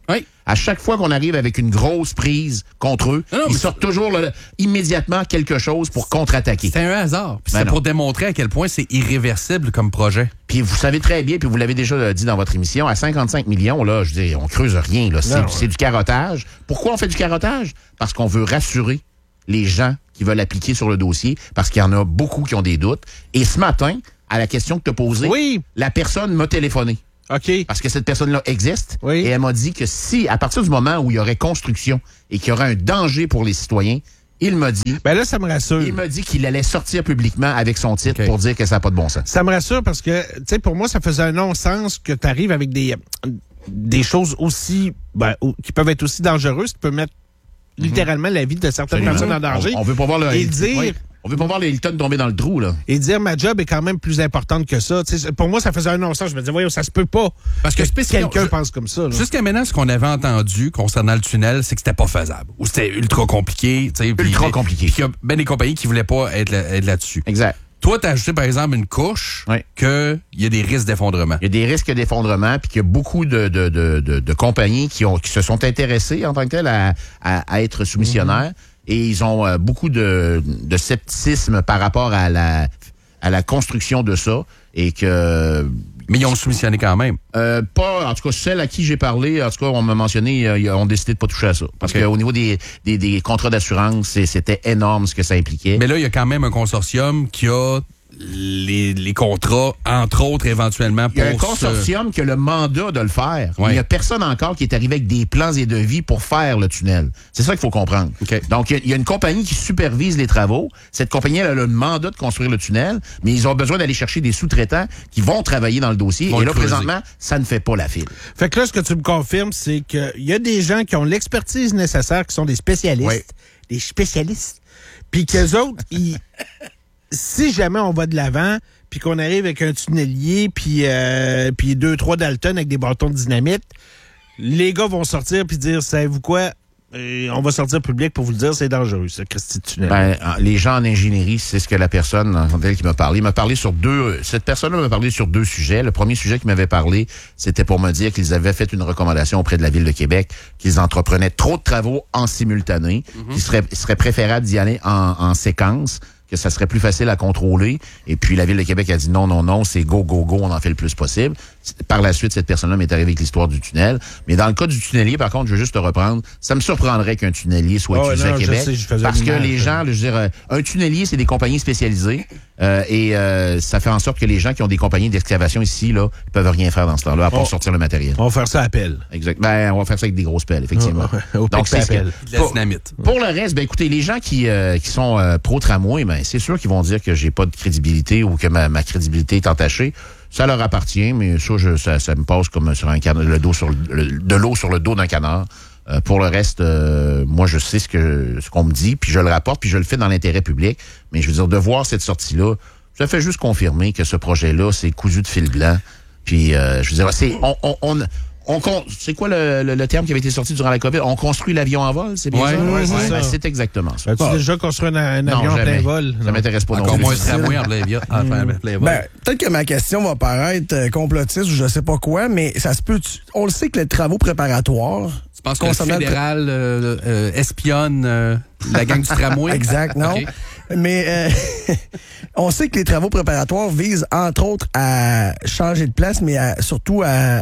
À chaque fois qu'on arrive avec une grosse prise contre eux, non, ils sortent toujours là, immédiatement quelque chose pour contre-attaquer. C'est un hasard. Puis Ben c'est non. pour démontrer à quel point c'est irréversible comme projet. Puis vous savez très bien, puis vous l'avez déjà dit dans votre émission, à cinquante-cinq millions, là, je veux dire, on creuse rien. Là. C'est, Non, c'est du carottage. Pourquoi on fait du carottage? Parce qu'on veut rassurer les gens qui veulent appliquer sur le dossier, parce qu'il y en a beaucoup qui ont des doutes. Et ce matin, à la question que tu as posée, oui. la personne m'a téléphoné. OK. Parce que cette personne-là existe. Oui. Et elle m'a dit que si, à partir du moment où il y aurait construction et qu'il y aurait un danger pour les citoyens, il m'a dit... Ben là, ça me rassure. Il m'a dit qu'il allait sortir publiquement avec son titre Okay. pour dire que ça n'a pas de bon sens. Ça me rassure parce que, tu sais, pour moi, ça faisait un non-sens que tu arrives avec des, des choses aussi, ben, qui peuvent être aussi dangereuses, qui peuvent mettre mm-hmm. littéralement la vie de certaines Absolument. personnes en danger. On, on veut pas voir le... Et dire... Oui. On veut pas voir le Hilton tomber dans le trou, là. Et dire ma job est quand même plus importante que ça. T'sais, pour moi, ça faisait un non-sens. Je me disais, voyons, ça se peut pas. Parce que, que spécifiquement, quelqu'un je- pense comme ça. Là. Jusqu'à maintenant, ce qu'on avait entendu concernant le tunnel, c'est que c'était pas faisable. Ou c'était ultra compliqué. tu sais, puis- Ultra compliqué. Puis qu'il y a ben des compagnies qui voulaient pas être, là- être là-dessus. Exact. Toi, t'as ajouté, par exemple, une couche Oui. qu'il y a des risques d'effondrement. Il y a des risques d'effondrement, puis qu'il y a beaucoup de, de, de, de, de compagnies qui, ont, qui se sont intéressées en tant que telles à, à, à être soumissionnaires. Mm-hmm. Et ils ont euh, beaucoup de, de scepticisme par rapport à la, à la construction de ça. Et que... Mais ils ont soumissionné quand même. Euh, pas, en tout cas, celles à qui j'ai parlé, en tout cas, on m'a mentionné, euh, ils ont décidé de pas toucher à ça. Parce Okay. qu'au niveau des, des, des contrats d'assurance, c'est- c'était énorme ce que ça impliquait. Mais là, il y a quand même un consortium qui a les, les contrats, entre autres, éventuellement, Il y a un pour consortium qui a le mandat de le faire. Ouais. Il n'y a personne encore qui est arrivé avec des plans et devis pour faire le tunnel. C'est ça qu'il faut comprendre. Okay. Donc, il y, a, il y a une compagnie qui supervise les travaux. Cette compagnie elle a le mandat de construire le tunnel, mais ils ont besoin d'aller chercher des sous-traitants qui vont travailler dans le dossier. Vont Et le là, creuser. présentement, ça ne fait pas la file. Fait que là, ce que tu me confirmes, c'est qu'il y a des gens qui ont l'expertise nécessaire, qui sont des spécialistes. Oui. Des spécialistes. Puis qu'eux autres, ils, si jamais on va de l'avant, puis qu'on arrive avec un tunnelier, puis euh, puis deux, trois Dalton avec des bâtons de dynamite, les gars vont sortir puis dire, savez-vous quoi? Euh, on va sortir public pour vous le dire, c'est dangereux, ce Christy de tunnel. Ben, les gens en ingénierie, c'est ce que la personne en tant que telle qui m'a parlé. Il m'a parlé sur deux. Cette personne-là m'a parlé sur deux sujets. Le premier sujet qu'il m'avait parlé, c'était pour me dire qu'ils avaient fait une recommandation auprès de la Ville de Québec, qu'ils entreprenaient trop de travaux en simultané, Mhm. qu'il serait, il serait préférable d'y aller en, en séquence, que ça serait plus facile à contrôler. Et puis la Ville de Québec a dit non, non, non, c'est go, go, go, on en fait le plus possible. Par la suite, cette personne-là m'est arrivée avec l'histoire du tunnel. Mais dans le cas du tunnelier, par contre, je veux juste te reprendre, ça me surprendrait qu'un tunnelier soit Oh, utilisé non, à je Québec. sais, je faisais Parce une que image, les gens, je veux dire, euh, un tunnelier, c'est des compagnies spécialisées. Euh, et euh, ça fait en sorte que les gens qui ont des compagnies d'excavation ici, là, ils peuvent rien faire dans ce temps-là, à part Oh. sortir le matériel. On va faire ça à pelle. Exact. Ben, on va faire ça avec des grosses pelles, effectivement. Oh, au Donc, pic, c'est ce que- pelle. De la dynamite. pour le reste, ben écoutez, les gens qui euh, qui sont euh, pro-tramway, ben c'est sûr qu'ils vont dire que j'ai pas de crédibilité ou que ma, ma crédibilité est entachée. Ça leur appartient, mais ça, je, ça, ça me passe comme sur un canard, le dos sur le, le- de l'eau sur le dos d'un canard. Euh, pour le reste, euh, moi, je sais ce que ce qu'on me dit, puis je le rapporte, puis je le fais dans l'intérêt public. Mais je veux dire, de voir cette sortie-là, ça fait juste confirmer que ce projet-là, c'est cousu de fil blanc. Puis, euh, je veux dire, c'est on, on, on, on con- c'est quoi le, le, le terme qui avait été sorti durant la COVID? On construit l'avion en vol, c'est bien Ouais, ça? ouais, c'est Ben, ça. c'est exactement ça. As-tu déjà construit un, un Non, avion en jamais. plein vol? Ça Non. m'intéresse pas non Encore plus. moins un tramway en plein viol- en plein- plein vol. Ben, peut-être que ma question va paraître euh, complotiste ou je sais pas quoi, mais ça se peut. On le sait que les travaux préparatoires. Tu penses que le concernant le tra- fédéral euh, euh, espionne euh, la gang du tramway? Exact, non. Ok. Mais euh, on sait que les travaux préparatoires visent, entre autres, à changer de place, mais à- surtout à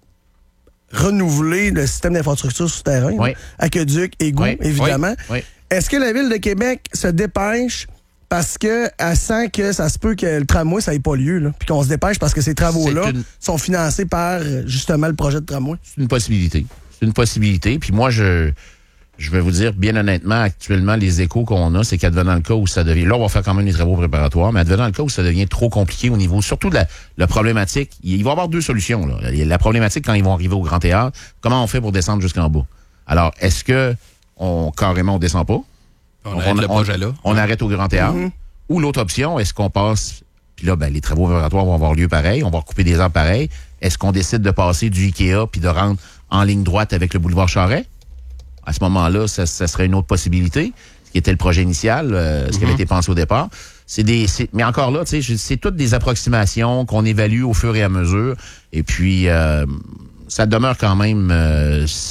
renouveler le système d'infrastructure souterrain. Oui. là. Aqueduc, égout, Oui, évidemment. oui, oui. Est-ce que la Ville de Québec se dépêche parce qu'elle sent que ça se peut que le tramway, ça n'ait pas lieu, là, puis qu'on se dépêche parce que ces travaux-là C'est une- sont financés par, justement, le projet de tramway? C'est une possibilité. C'est une possibilité. Puis moi, je, je vais vous dire, bien honnêtement, actuellement, les échos qu'on a, c'est qu'advenant le cas où ça devient... Là, on va faire quand même les travaux préparatoires, mais advenant le cas où ça devient trop compliqué au niveau, surtout de la, la problématique, il va y avoir deux solutions. Là. La problématique, quand ils vont arriver au Grand Théâtre, comment on fait pour descendre jusqu'en bas? Alors, est-ce que on carrément on descend pas? On Donc, arrête le projet là. On arrête au Grand Théâtre. Mhm. Ou l'autre option, est-ce qu'on passe... Puis là, ben, les travaux préparatoires vont avoir lieu pareil. On va recouper des arbres pareil. Est-ce qu'on décide de passer du Ikea puis de rendre en ligne droite avec le boulevard Charest? À ce moment-là, ça, ça serait une autre possibilité, ce qui était le projet initial, euh, ce qui avait été pensé au départ. C'est des, c'est- mais encore là, tu sais, c'est toutes des approximations qu'on évalue au fur et à mesure. Et puis, euh, ça demeure quand même... euh,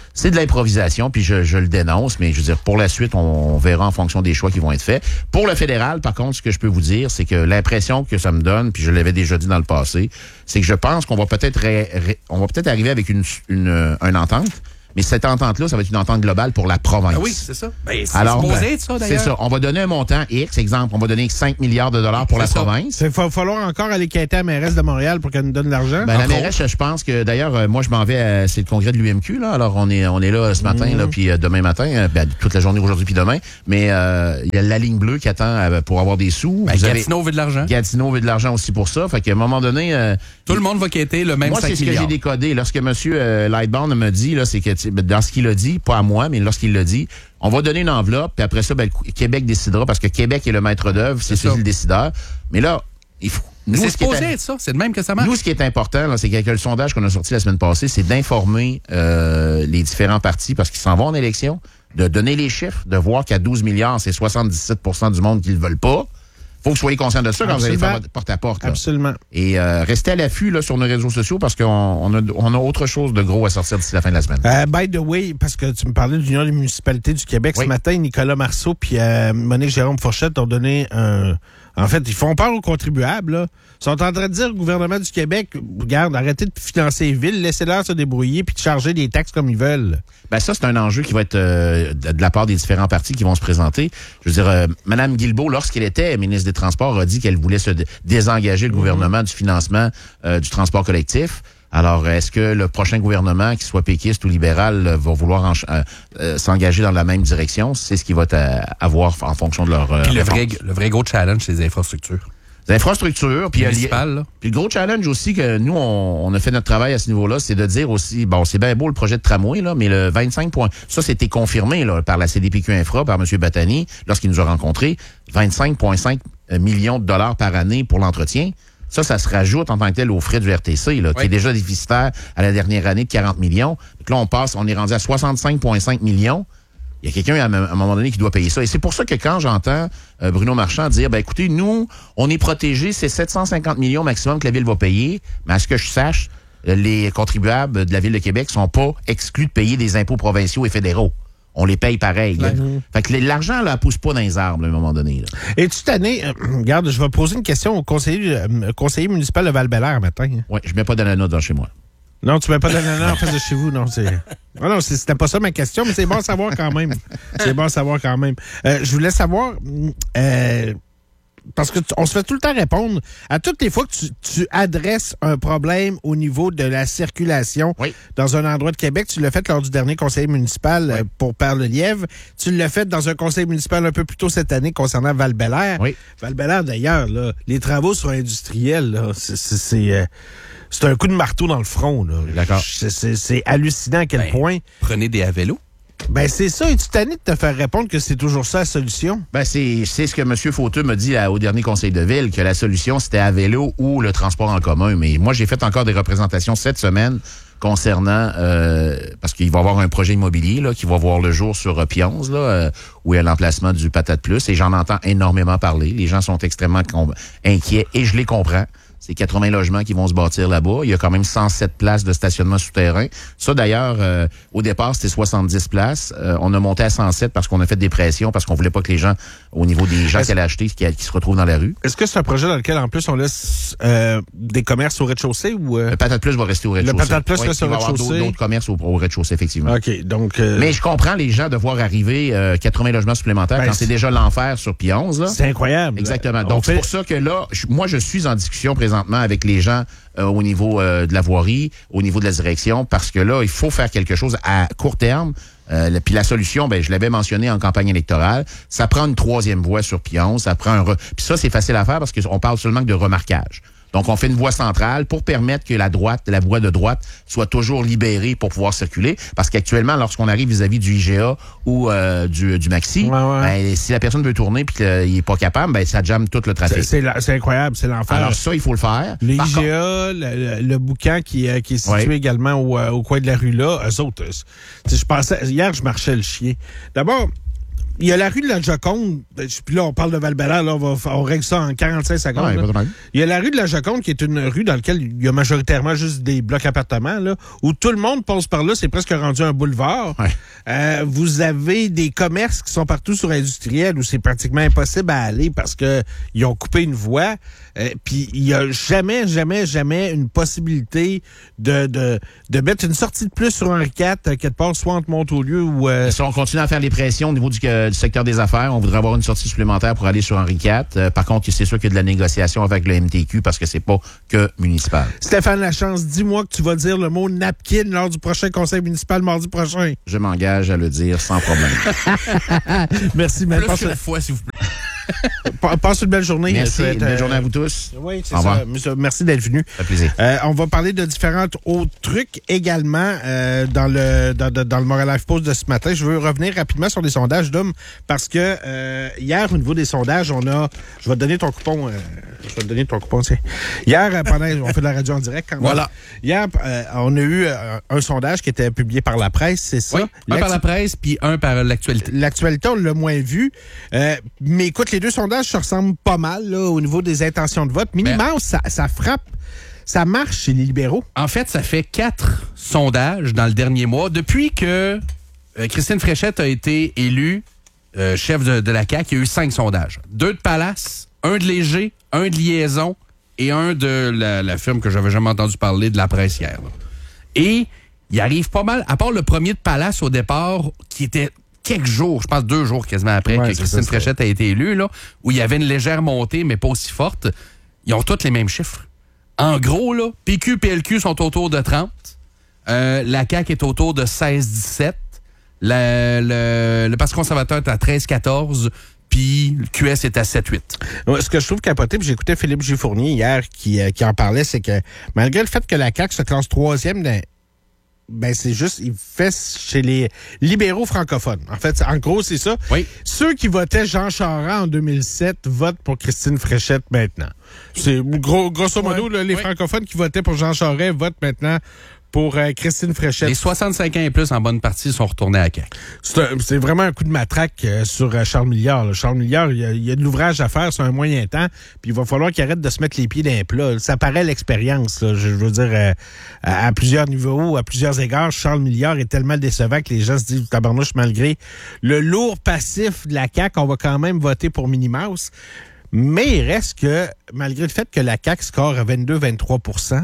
c'est de l'improvisation, puis je, je le dénonce, mais je veux dire, pour la suite, on, on verra en fonction des choix qui vont être faits. Pour le fédéral, par contre, ce que je peux vous dire, c'est que l'impression que ça me donne, puis je l'avais déjà dit dans le passé, c'est que je pense qu'on va peut-être ré, ré, on va peut-être arriver avec une, une, une entente. Mais cette entente-là, ça va être une entente globale pour la province. Ah oui, c'est ça. Ben, c'est Alors, supposé ben, être ça, d'ailleurs. c'est ça. On va donner un montant X, exemple, on va donner cinq milliards de dollars pour c'est la ça. province. Il va falloir encore aller quêter à la mairesse de Montréal pour qu'elle nous donne l'argent. Ben, la mairesse, je pense que, d'ailleurs, euh, moi, je m'en vais à, c'est le congrès de l'U M Q, là. Alors, on est, on est là ce matin, mmh. là, puis euh, demain matin, euh, ben, toute la journée aujourd'hui puis demain. Mais, euh, il y a la ligne bleue qui attend euh, pour avoir des sous. Ben, Vous Gatineau avez... veut de l'argent. Gatineau veut de l'argent aussi pour ça. Fait qu'à un moment donné, euh, tout le monde va quêter le même moi, cinq c'est ce milliards. que j'ai décodé. Lorsque M. Euh, Lightbound me dit, là, c'est que, dans ce qu'il a dit, pas à moi, mais lorsqu'il l'a dit, on va donner une enveloppe, puis après ça, ben, Québec décidera, parce que Québec est le maître d'œuvre, c'est celui le décideur. Mais là, il faut... Nous, c'est ce qui supposé est, être ça. C'est de même que ça marche. Nous, ce qui est important, là, c'est que le sondage qu'on a sorti la semaine passée, c'est d'informer euh, les différents partis, parce qu'ils s'en vont en élection, de donner les chiffres, de voir qu'à douze milliards, c'est soixante-dix-sept pour cent du monde qui ne le veulent pas. Faut que vous soyez conscient de ça quand Absolument. vous allez faire porte-à-porte. Là. Absolument. Et euh, restez à l'affût là, sur nos réseaux sociaux parce qu'on on a, on a autre chose de gros à sortir d'ici la fin de la semaine. Uh, by the way, parce que tu me parlais de l'Union des municipalités du Québec, oui. Ce matin, Nicolas Marceau puis euh, Monique Jérôme Fourchette ont donné un... En fait, ils font peur aux contribuables. Là. Ils sont en train de dire au gouvernement du Québec, regarde, arrêtez de financer les villes, laissez-leur se débrouiller puis de charger des taxes comme ils veulent. Ben ça, c'est un enjeu qui va être euh, de, de la part des différents partis qui vont se présenter. Je veux dire, euh, Mme Guilbeault, lorsqu'elle était ministre des Transports, a dit qu'elle voulait se dé- désengager le gouvernement du financement euh, du transport collectif. Alors, est-ce que le prochain gouvernement, qu'il soit péquiste ou libéral, va vouloir en, euh, euh, s'engager dans la même direction? C'est ce qui va à voir en fonction de leur... Euh, puis le vrai, le vrai gros challenge, c'est les infrastructures. Les infrastructures, puis, municipales, puis le gros challenge aussi que nous, on, on a fait notre travail à ce niveau-là, c'est de dire aussi, bon, c'est bien beau le projet de tramway, là, mais le vingt-cinq points, ça, c'était confirmé là, par la C D P Q Infra, par M. Battani, lorsqu'il nous a rencontrés, vingt-cinq virgule cinq millions de dollars par année pour l'entretien. Ça, ça se rajoute en tant que tel aux frais du R T C, là, oui. qui est déjà déficitaire à la dernière année de quarante millions. Donc là, on passe, on est rendu à soixante-cinq virgule cinq millions. Il y a quelqu'un, à un moment donné, qui doit payer ça. Et c'est pour ça que quand j'entends euh, Bruno Marchand dire, ben écoutez, nous, on est protégés, c'est sept cent cinquante millions maximum que la Ville va payer, mais à ce que je sache, les contribuables de la Ville de Québec sont pas exclus de payer des impôts provinciaux et fédéraux. On les paye pareil. Mmh. Fait que l'argent, là, pousse pas dans les arbres, là, à un moment donné. Là. Et tu t'année, euh, regarde, je vais poser une question au conseiller, euh, conseiller municipal de Val-Bélair matin. Oui, je mets pas d'ananas dans chez moi. Non, tu mets pas d'ananas en face de chez vous, non. C'est... Non, non, c'était pas ça ma question, mais c'est bon à savoir quand même. C'est bon à savoir quand même. Euh, je voulais savoir... Euh, parce que tu, on se fait tout le temps répondre à toutes les fois que tu, tu adresses un problème au niveau de la circulation oui. dans un endroit de Québec. Tu l'as fait lors du dernier conseil municipal oui. pour Perle-Lièvre. Tu l'as fait dans un conseil municipal un peu plus tôt cette année concernant Val-Bélair. Oui. Val-Bélair, d'ailleurs, là, les travaux sont industriels. Là, c'est... c'est, c'est euh, C'est un coup de marteau dans le front. Là. D'accord. C'est, c'est, c'est hallucinant à quel ben, point. Prenez des à vélo. Ben, c'est ça. Es-tu tanné de te faire répondre que c'est toujours ça la solution? Ben, c'est, c'est ce que M. Fauteux m'a dit là, au dernier conseil de ville, que la solution, c'était à vélo ou le transport en commun. Mais moi, j'ai fait encore des représentations cette semaine concernant, euh, parce qu'il va y avoir un projet immobilier là, qui va voir le jour sur euh, Pionze, là, euh, où il y a l'emplacement du Patate Plus, et j'en entends énormément parler. Les gens sont extrêmement com- inquiets, et je les comprends. C'est quatre-vingts logements qui vont se bâtir là-bas. Il y a quand même cent sept places de stationnement souterrain. Ça, d'ailleurs, euh, au départ, c'était soixante-dix places. Euh, on a monté à cent sept parce qu'on a fait des pressions, parce qu'on voulait pas que les gens, au niveau des gens qui allaient acheter, qui, qui se retrouvent dans la rue. Est-ce que c'est un projet dans lequel, en plus, on laisse euh, des commerces au rez-de-chaussée ou... Euh... Le Patate Plus va rester au rez-de-chaussée. Le Patate Plus oui, reste au rez-de-chaussée. Il va y avoir d'autres, d'autres commerces au, au rez-de-chaussée, effectivement. OK, donc... Euh... Mais je comprends les gens de voir arriver euh, quatre-vingts logements supplémentaires ben, quand c'est, c'est déjà l'enfer sur Pionze. Là. C'est incroyable. Exactement. Donc, fait... c'est pour ça que là, je, moi, je suis en discussion présentement avec les gens Euh, au niveau euh, de la voirie, au niveau de la direction, parce que là, il faut faire quelque chose à court terme. Euh, puis la solution, ben, je l'avais mentionné en campagne électorale, ça prend une troisième voie sur Pionze, ça prend un... Re... Puis ça, c'est facile à faire parce qu'on parle seulement de remarquage. Donc, on fait une voie centrale pour permettre que la droite, la voie de droite, soit toujours libérée pour pouvoir circuler. Parce qu'actuellement, lorsqu'on arrive vis-à-vis du I G A ou euh, du, du Maxi, ouais, ouais. Ben, si la personne veut tourner et qu'il n'est pas capable, ben, ça jamme tout le trafic. C'est, c'est, la, c'est incroyable, c'est l'enfer. Alors ça, il faut le faire. Le I G A, le, le, le boucan qui, euh, qui est situé ouais. également au, euh, au coin de la rue là, eux autres, je pensais, hier, je marchais le chien. D'abord, Il y a la rue de la Joconde, puis là, on parle de Val-Bélair, là, on, va, on règle ça en quarante-cinq secondes. Ouais, là. Il y a la rue de la Joconde, qui est une rue dans laquelle il y a majoritairement juste des blocs appartements, là, où tout le monde passe par là, c'est presque rendu un boulevard. Ouais. Euh, vous avez des commerces qui sont partout sur Industriel, où c'est pratiquement impossible à aller parce que ils ont coupé une voie. Euh, puis il y a jamais, jamais, jamais une possibilité de, de, de mettre une sortie de plus sur Henri quatre, quelque part, soit entre Montaulieu ou... Euh... Si on continue à faire les pressions au niveau du, euh, du secteur des affaires, on voudrait avoir une sortie supplémentaire pour aller sur Henri quatre. Euh, par contre, c'est sûr qu'il y a de la négociation avec le M T Q parce que c'est pas que municipal. Stéphane Lachance, dis-moi que tu vas dire le mot napkin lors du prochain conseil municipal mardi prochain. Je m'engage à le dire sans problème. Merci, mais Plus qu'une fois, s'il vous plaît. Passe une belle journée. Merci, euh, une belle journée à vous tous. Oui, c'est ça. Merci d'être venu. Ça fait plaisir. Euh, on va parler de différents autres trucs également euh, dans le dans, dans le Montréal Life Post de ce matin. Je veux revenir rapidement sur les sondages, Dom, parce que euh, hier, au niveau des sondages, on a... Je vais te donner ton coupon. Euh, je vais te donner ton coupon, tiens. Hier, euh, pendant... on fait de la radio en direct quand même. Voilà. Hier, euh, on a eu euh, un sondage qui était publié par la presse, c'est ça? Oui, un par la presse, puis un par l'actualité. L'actualité, on l'a moins vu. Euh, mais écoute, les deux sondages se ressemblent pas mal là, au niveau des intentions de vote. Minimum, ça, ça frappe, ça marche chez les libéraux. En fait, ça fait quatre sondages dans le dernier mois. Depuis que euh, Christine Fréchette a été élue euh, chef de, de la C A Q, il y a eu cinq sondages. Deux de Palace, un de Léger, un de Liaison et un de la, la firme que j'avais jamais entendu parler, de la presse hier. Là. Et il arrive pas mal, à part le premier de Palace au départ, qui était quelques jours, je pense deux jours quasiment après ouais, que Christine ça, Fréchette a été élue, là, où il y avait une légère montée, mais pas aussi forte, ils ont tous les mêmes chiffres. En gros, là, P Q, P L Q sont autour de trente, euh, la C A Q est autour de seize dix-sept, la, le, le Parti conservateur est à treize quatorze, puis le Q S est à sept huit. Ouais, ce que je trouve capoté, puis j'écoutais Philippe Gifournier hier qui, euh, qui en parlait, c'est que malgré le fait que la C A Q se classe troisième dans... Ben, c'est juste, il fait chez les libéraux francophones. En fait, en gros, c'est ça. Oui. Ceux qui votaient Jean Charest en deux mille sept votent pour Christine Fréchette maintenant. C'est gros, grosso modo, ouais. là, les oui. francophones qui votaient pour Jean Charest votent maintenant pour euh, Christine Fréchette. Les soixante-cinq ans et plus, en bonne partie, sont retournés à C A Q. C'est, un, c'est vraiment un coup de matraque euh, sur euh, Charles Milliard. Là. Charles Milliard, il y, a, il y a de l'ouvrage à faire sur un moyen temps, puis il va falloir qu'il arrête de se mettre les pieds dans les plats. Ça paraît l'expérience, là, je veux dire, euh, à, à plusieurs niveaux, à plusieurs égards. Charles Milliard est tellement décevant que les gens se disent, tabarnouche, malgré le lourd passif de la C A Q, on va quand même voter pour Minnie Mouse. Mais il reste que, malgré le fait que la C A Q score à vingt-deux à vingt-trois pour cent,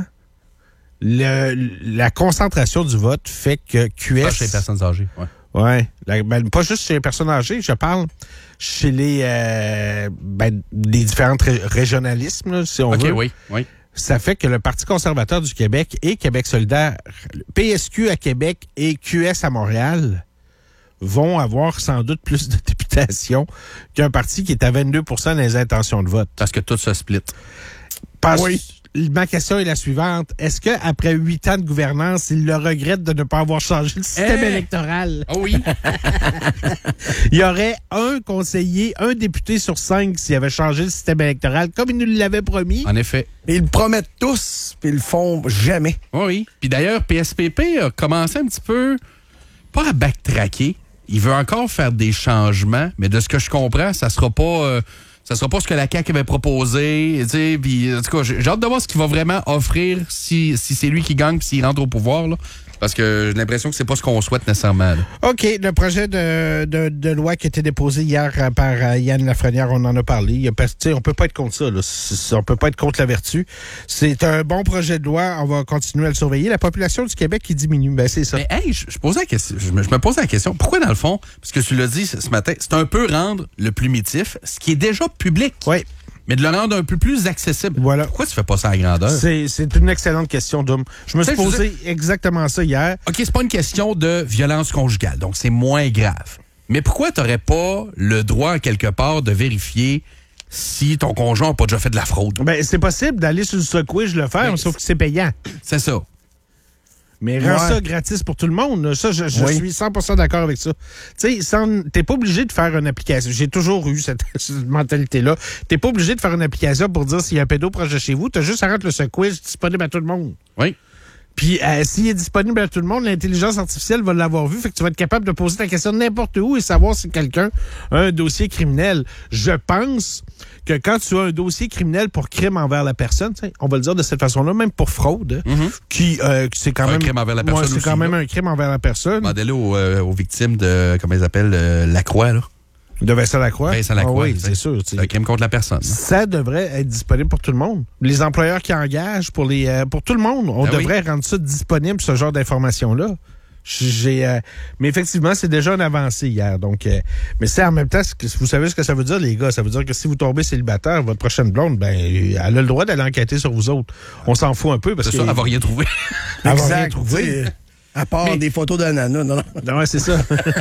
Le, la concentration du vote fait que Q S... Pas chez les personnes âgées, oui. Ouais, la, ben, pas juste chez les personnes âgées, je parle chez les euh, ben, les différents ré- régionalismes, là, si on OK, veut. oui, oui. Ça fait que le Parti conservateur du Québec et Québec solidaire, P S Q à Québec et Q S à Montréal, vont avoir sans doute plus de députation qu'un parti qui est à vingt-deux pour cent des intentions de vote. Parce que tout se split. Parce oui. Ma question est la suivante. Est-ce qu'après huit ans de gouvernance, il le regrette de ne pas avoir changé le système hey! électoral? Oh oui. Il y aurait un conseiller, un député sur cinq s'il avait changé le système électoral, comme il nous l'avait promis. En effet. Et ils le promettent tous, puis ils le font jamais. Oh oui. Puis d'ailleurs, P S P P a commencé un petit peu, pas à backtracker. Il veut encore faire des changements, mais de ce que je comprends, ça sera pas... Euh, Ça sera pas ce que la C A Q avait proposé. Tu sais, puis en tout cas, j'ai hâte de voir ce qu'il va vraiment offrir si, si c'est lui qui gagne puis s'il rentre au pouvoir. Là. Parce que j'ai l'impression que c'est pas ce qu'on souhaite nécessairement. Là. OK. Le projet de, de, de loi qui a été déposé hier par euh, Yann Lafrenière, on en a parlé. Il y a, t'sais, on peut pas être contre ça. Là. C'est, on peut pas être contre la vertu. C'est un bon projet de loi. On va continuer à le surveiller. La population du Québec qui diminue, ben c'est ça. Mais hey, je, je, posais la question, je, me, je me posais la question. Pourquoi, dans le fond, parce que tu l'as dit ce, ce matin, c'est un peu rendre le plumitif, ce qui est déjà public. Oui. Mais de le rendre un peu plus accessible. Voilà. Pourquoi tu fais pas ça à la grandeur? C'est, c'est une excellente question, Dom. Je me suis posé je exactement ça hier. OK, c'est pas une question de violence conjugale, donc c'est moins grave. Mais pourquoi t'aurais pas le droit, quelque part, de vérifier si ton conjoint n'a pas déjà fait de la fraude? Ben, c'est possible d'aller sur le Secouige le faire, mais sauf que c'est payant. C'est ça. Mais rends ouais. ça gratis pour tout le monde. Ça, je, je oui. suis cent pour cent d'accord avec ça. Tu sais, t'es pas obligé de faire une application. J'ai toujours eu cette, cette mentalité-là. T'es pas obligé de faire une application pour dire s'il y a un pédo proche de chez vous. T'as juste à rendre le Secouige disponible à tout le monde. Oui. Puis, euh, s'il est disponible à tout le monde, l'intelligence artificielle va l'avoir vu. Fait que tu vas être capable de poser ta question n'importe où et savoir si quelqu'un a un dossier criminel. Je pense que quand tu as un dossier criminel pour crime envers la personne, on va le dire de cette façon-là, même pour fraude, mm-hmm. qui euh, c'est quand un même crime envers la personne. Ouais, c'est aussi, quand même là. un crime envers la personne. Demandez-le aux, euh, aux victimes de, comment ils appellent, euh, Lacroix, là. De Vincent Lacroix? Vincent Lacroix, ah oui, c'est sûr. C'est un crime contre la personne. Là. Ça devrait être disponible pour tout le monde. Les employeurs qui engagent, pour les euh, pour tout le monde, on ben devrait oui. rendre ça disponible, ce genre d'informations-là. J'ai, euh, mais effectivement, c'est déjà une avancée hier. Donc, euh, mais c'est en même temps, vous savez ce que ça veut dire, les gars? Ça veut dire que si vous tombez célibataire, votre prochaine blonde, ben, elle a le droit d'aller enquêter sur vous autres. On s'en fout un peu parce c'est que... ça, elle va rien trouver. Elle exact, va rien trouver. À part mais... des photos d'ananas, non, non. Non, ouais, c'est ça.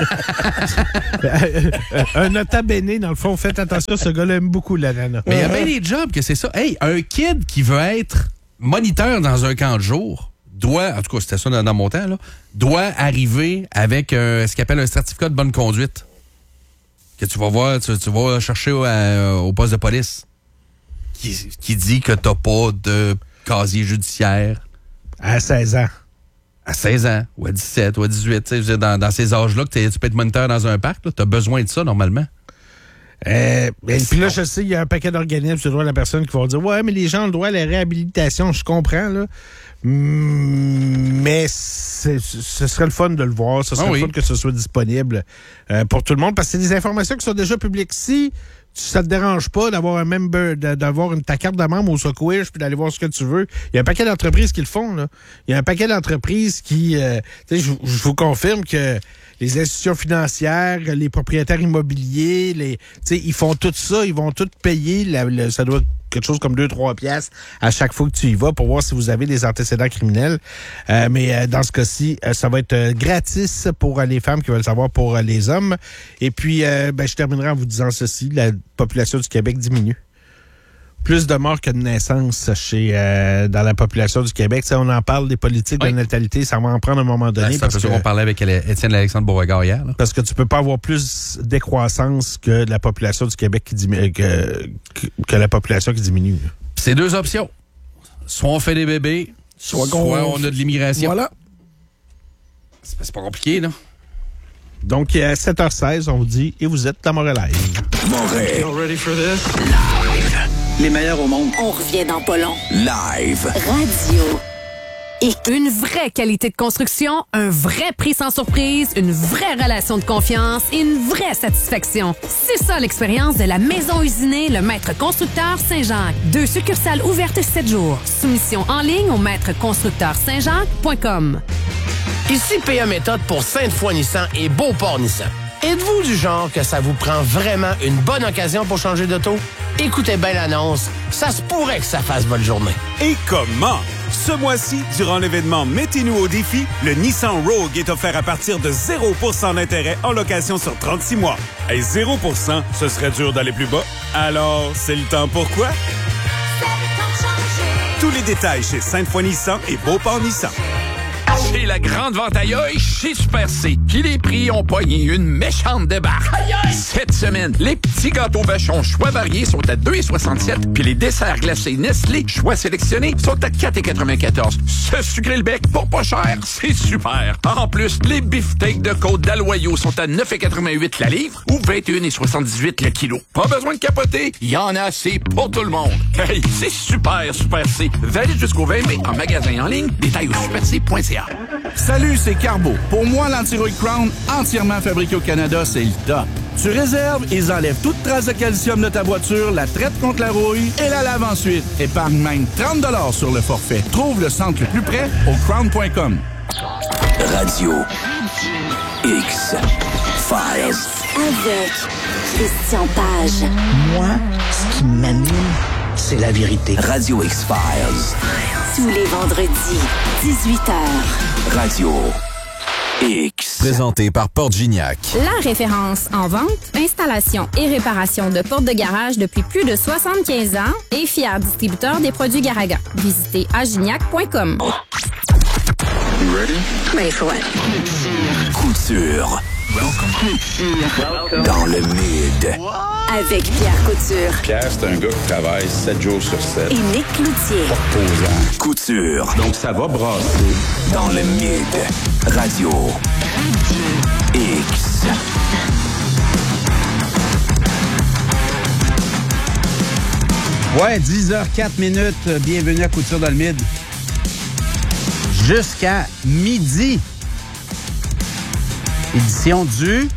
Un nota bene, dans le fond, faites attention, ce gars-là aime beaucoup l'ananas. Mais il y a bien des jobs que c'est ça. Hey, un kid qui veut être moniteur dans un camp de jour doit, en tout cas, c'était ça dans, dans mon temps, là, doit arriver avec euh, ce qu'on appelle un certificat de bonne conduite. Que tu vas voir, tu, tu vas chercher au, à, au poste de police. Qui, qui dit que t'as pas de casier judiciaire. À seize ans. À seize ans, ou à dix-sept, ou à dix-huit, tu sais, dans, dans ces âges-là, que tu peux être moniteur dans un parc, tu as besoin de ça, normalement. Euh, et puis là, je sais, il y a un paquet d'organismes sur le droit de la personne qui vont dire « Ouais, mais les gens ont le droit à la réhabilitation. » Je comprends, là. Mais c'est, ce serait le fun de le voir. Ce serait ah oui. le fun que ce soit disponible euh, pour tout le monde, parce que c'est des informations qui sont déjà publiques. Si ça te dérange pas d'avoir un member, d'avoir une, ta carte de membre au Socwish puis d'aller voir ce que tu veux. Il y a un paquet d'entreprises qui le font, là. Il y a un paquet d'entreprises qui, euh, tu sais, je, je vous confirme que les institutions financières, les propriétaires immobiliers, les, tu sais, ils font tout ça, ils vont tout payer, la, la, ça doit être quelque chose comme deux trois piastres à chaque fois que tu y vas pour voir si vous avez des antécédents criminels. Euh, mais euh, dans ce cas-ci, euh, ça va être euh, gratis pour euh, les femmes qui veulent savoir pour euh, les hommes. Et puis, euh, ben, je terminerai en vous disant ceci, la population du Québec diminue. Plus de morts que de naissances chez, euh, dans la population du Québec. T'sais, on en parle des politiques oui. de natalité, ça va en prendre un moment donné. C'est parce que on parlait avec Étienne Alexandre Beauregard hier. Là. Parce que tu peux pas avoir plus décroissance que la population du Québec qui diminue, que, que, que la population qui diminue. C'est deux options. Soit on fait des bébés, soit, soit on... on a de l'immigration. Voilà. C'est, c'est pas compliqué, là. Donc, à sept heures seize, on vous dit, et vous êtes dans Montréal. Montréal. You ready for this? Live. Les meilleurs au monde. On revient dans pas long. Live. Radio. Et une vraie qualité de construction, un vrai prix sans surprise, une vraie relation de confiance et une vraie satisfaction. C'est ça l'expérience de la Maison Usinée, le Maître Constructeur Saint-Jacques. Deux succursales ouvertes sept jours. Soumission en ligne au maître constructeur saint jacques point com. Ici P A Méthode pour Sainte-Foy Nissan et Beauport Nissan. Êtes-vous du genre que ça vous prend vraiment une bonne occasion pour changer d'auto? Écoutez bien l'annonce, ça se pourrait que ça fasse votre journée. Et comment? Ce mois-ci, durant l'événement Mettez-nous au défi, le Nissan Rogue est offert à partir de zéro pour cent d'intérêt en location sur trente-six mois. Et zéro pour cent, ce serait dur d'aller plus bas. Alors, c'est le temps pour quoi? Tous les détails chez Sainte-Foy Nissan et Beauport Nissan. C'est la grande vente aïe chez Super C. Puis les prix ont pogné une méchante débarque. Cette semaine, les petits gâteaux vachons choix variés sont à deux virgule soixante-sept. Puis les desserts glacés Nestlé choix sélectionnés sont à quatre virgule quatre-vingt-quatorze. Se sucrer le bec pour pas cher, c'est super. En plus, les beefsteaks de côte d'Aloyau sont à neuf virgule quatre-vingt-huit la livre ou vingt et un virgule soixante-dix-huit le kilo. Pas besoin de capoter, il y en a assez pour tout le monde. Hey, c'est super, Super C. Valide jusqu'au vingt mai en magasin en ligne. Détails au super c point c a. Salut, c'est Carbo. Pour moi, l'Antirouille Crown, entièrement fabriqué au Canada, c'est le top. Tu réserves, ils enlèvent toute trace de calcium de ta voiture, la traitent contre la rouille et la lavent ensuite. Épargne même trente dollars sur le forfait. Trouve le centre le plus près au crown point com. Radio X Files. Avec Christian Page. Moi, ce qui m'anime, c'est la vérité. Radio X-Files. Tous les vendredis, dix-huit heures. Radio X. Présenté par Porte Gignac. La référence en vente, installation et réparation de portes de garage depuis plus de soixante-quinze ans et fier distributeur des produits Garaga. Visitez à gignac point com. You ready? Ready for what? Couture. Dans le mid. Avec Pierre Couture Pierre, c'est un gars qui travaille sept jours sur sept. et Nick Cloutier. Pas reposant. Couture. Donc, ça va brasser. Dans le mid. Radio. X. Ouais, dix heures quatre minutes. Bienvenue à Couture dans le mid. Jusqu'à midi. Édition du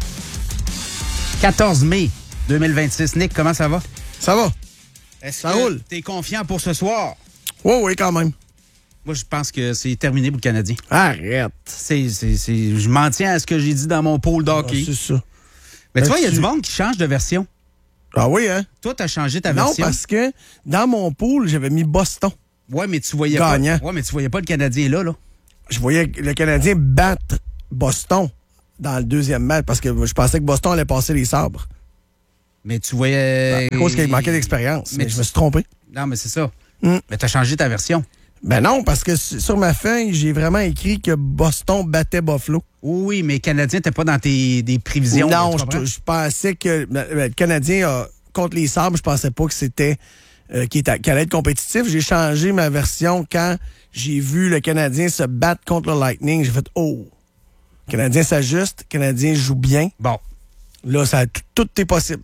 quatorze mai deux mille vingt-six. Nick, comment ça va? Ça va. Est-ce Ça que roule. t'es confiant pour ce soir? Oui, oui, quand même. Moi, je pense que c'est terminé pour le Canadien. Arrête. C'est, c'est, c'est, je m'en tiens à ce que j'ai dit dans mon pôle d'hockey. Ah, c'est ça. Mais tu Ben, vois, il y a tu- du monde qui change de version. Ah oui, hein? Toi, t'as changé ta Non, version. parce que dans mon pool, j'avais mis Boston. Ouais, mais tu voyais Gagnant. pas. Ouais, mais tu voyais pas le Canadien là, là. Je voyais le Canadien battre Boston dans le deuxième match parce que je pensais que Boston allait passer les sabres. Mais tu voyais. À cause qu'il manquait d'expérience. Mais, Mais je tu- me suis trompé. Non, mais c'est ça. Mm. Mais t'as changé ta version. Ben non, parce que su- sur ma feuille, j'ai vraiment écrit que Boston battait Buffalo. Oui, mais le Canadien, t'es pas dans tes des prévisions. Non, tu je, comprends? je pensais que ben, le Canadien, a- contre les sabres, je pensais pas que c'était euh, qu'il était- qu'il allait être compétitif. J'ai changé ma version quand j'ai vu le Canadien se battre contre le Lightning. J'ai fait « Oh! » Le Canadien s'ajuste, le Canadien joue bien. Bon. Là, ça, tout, tout est possible.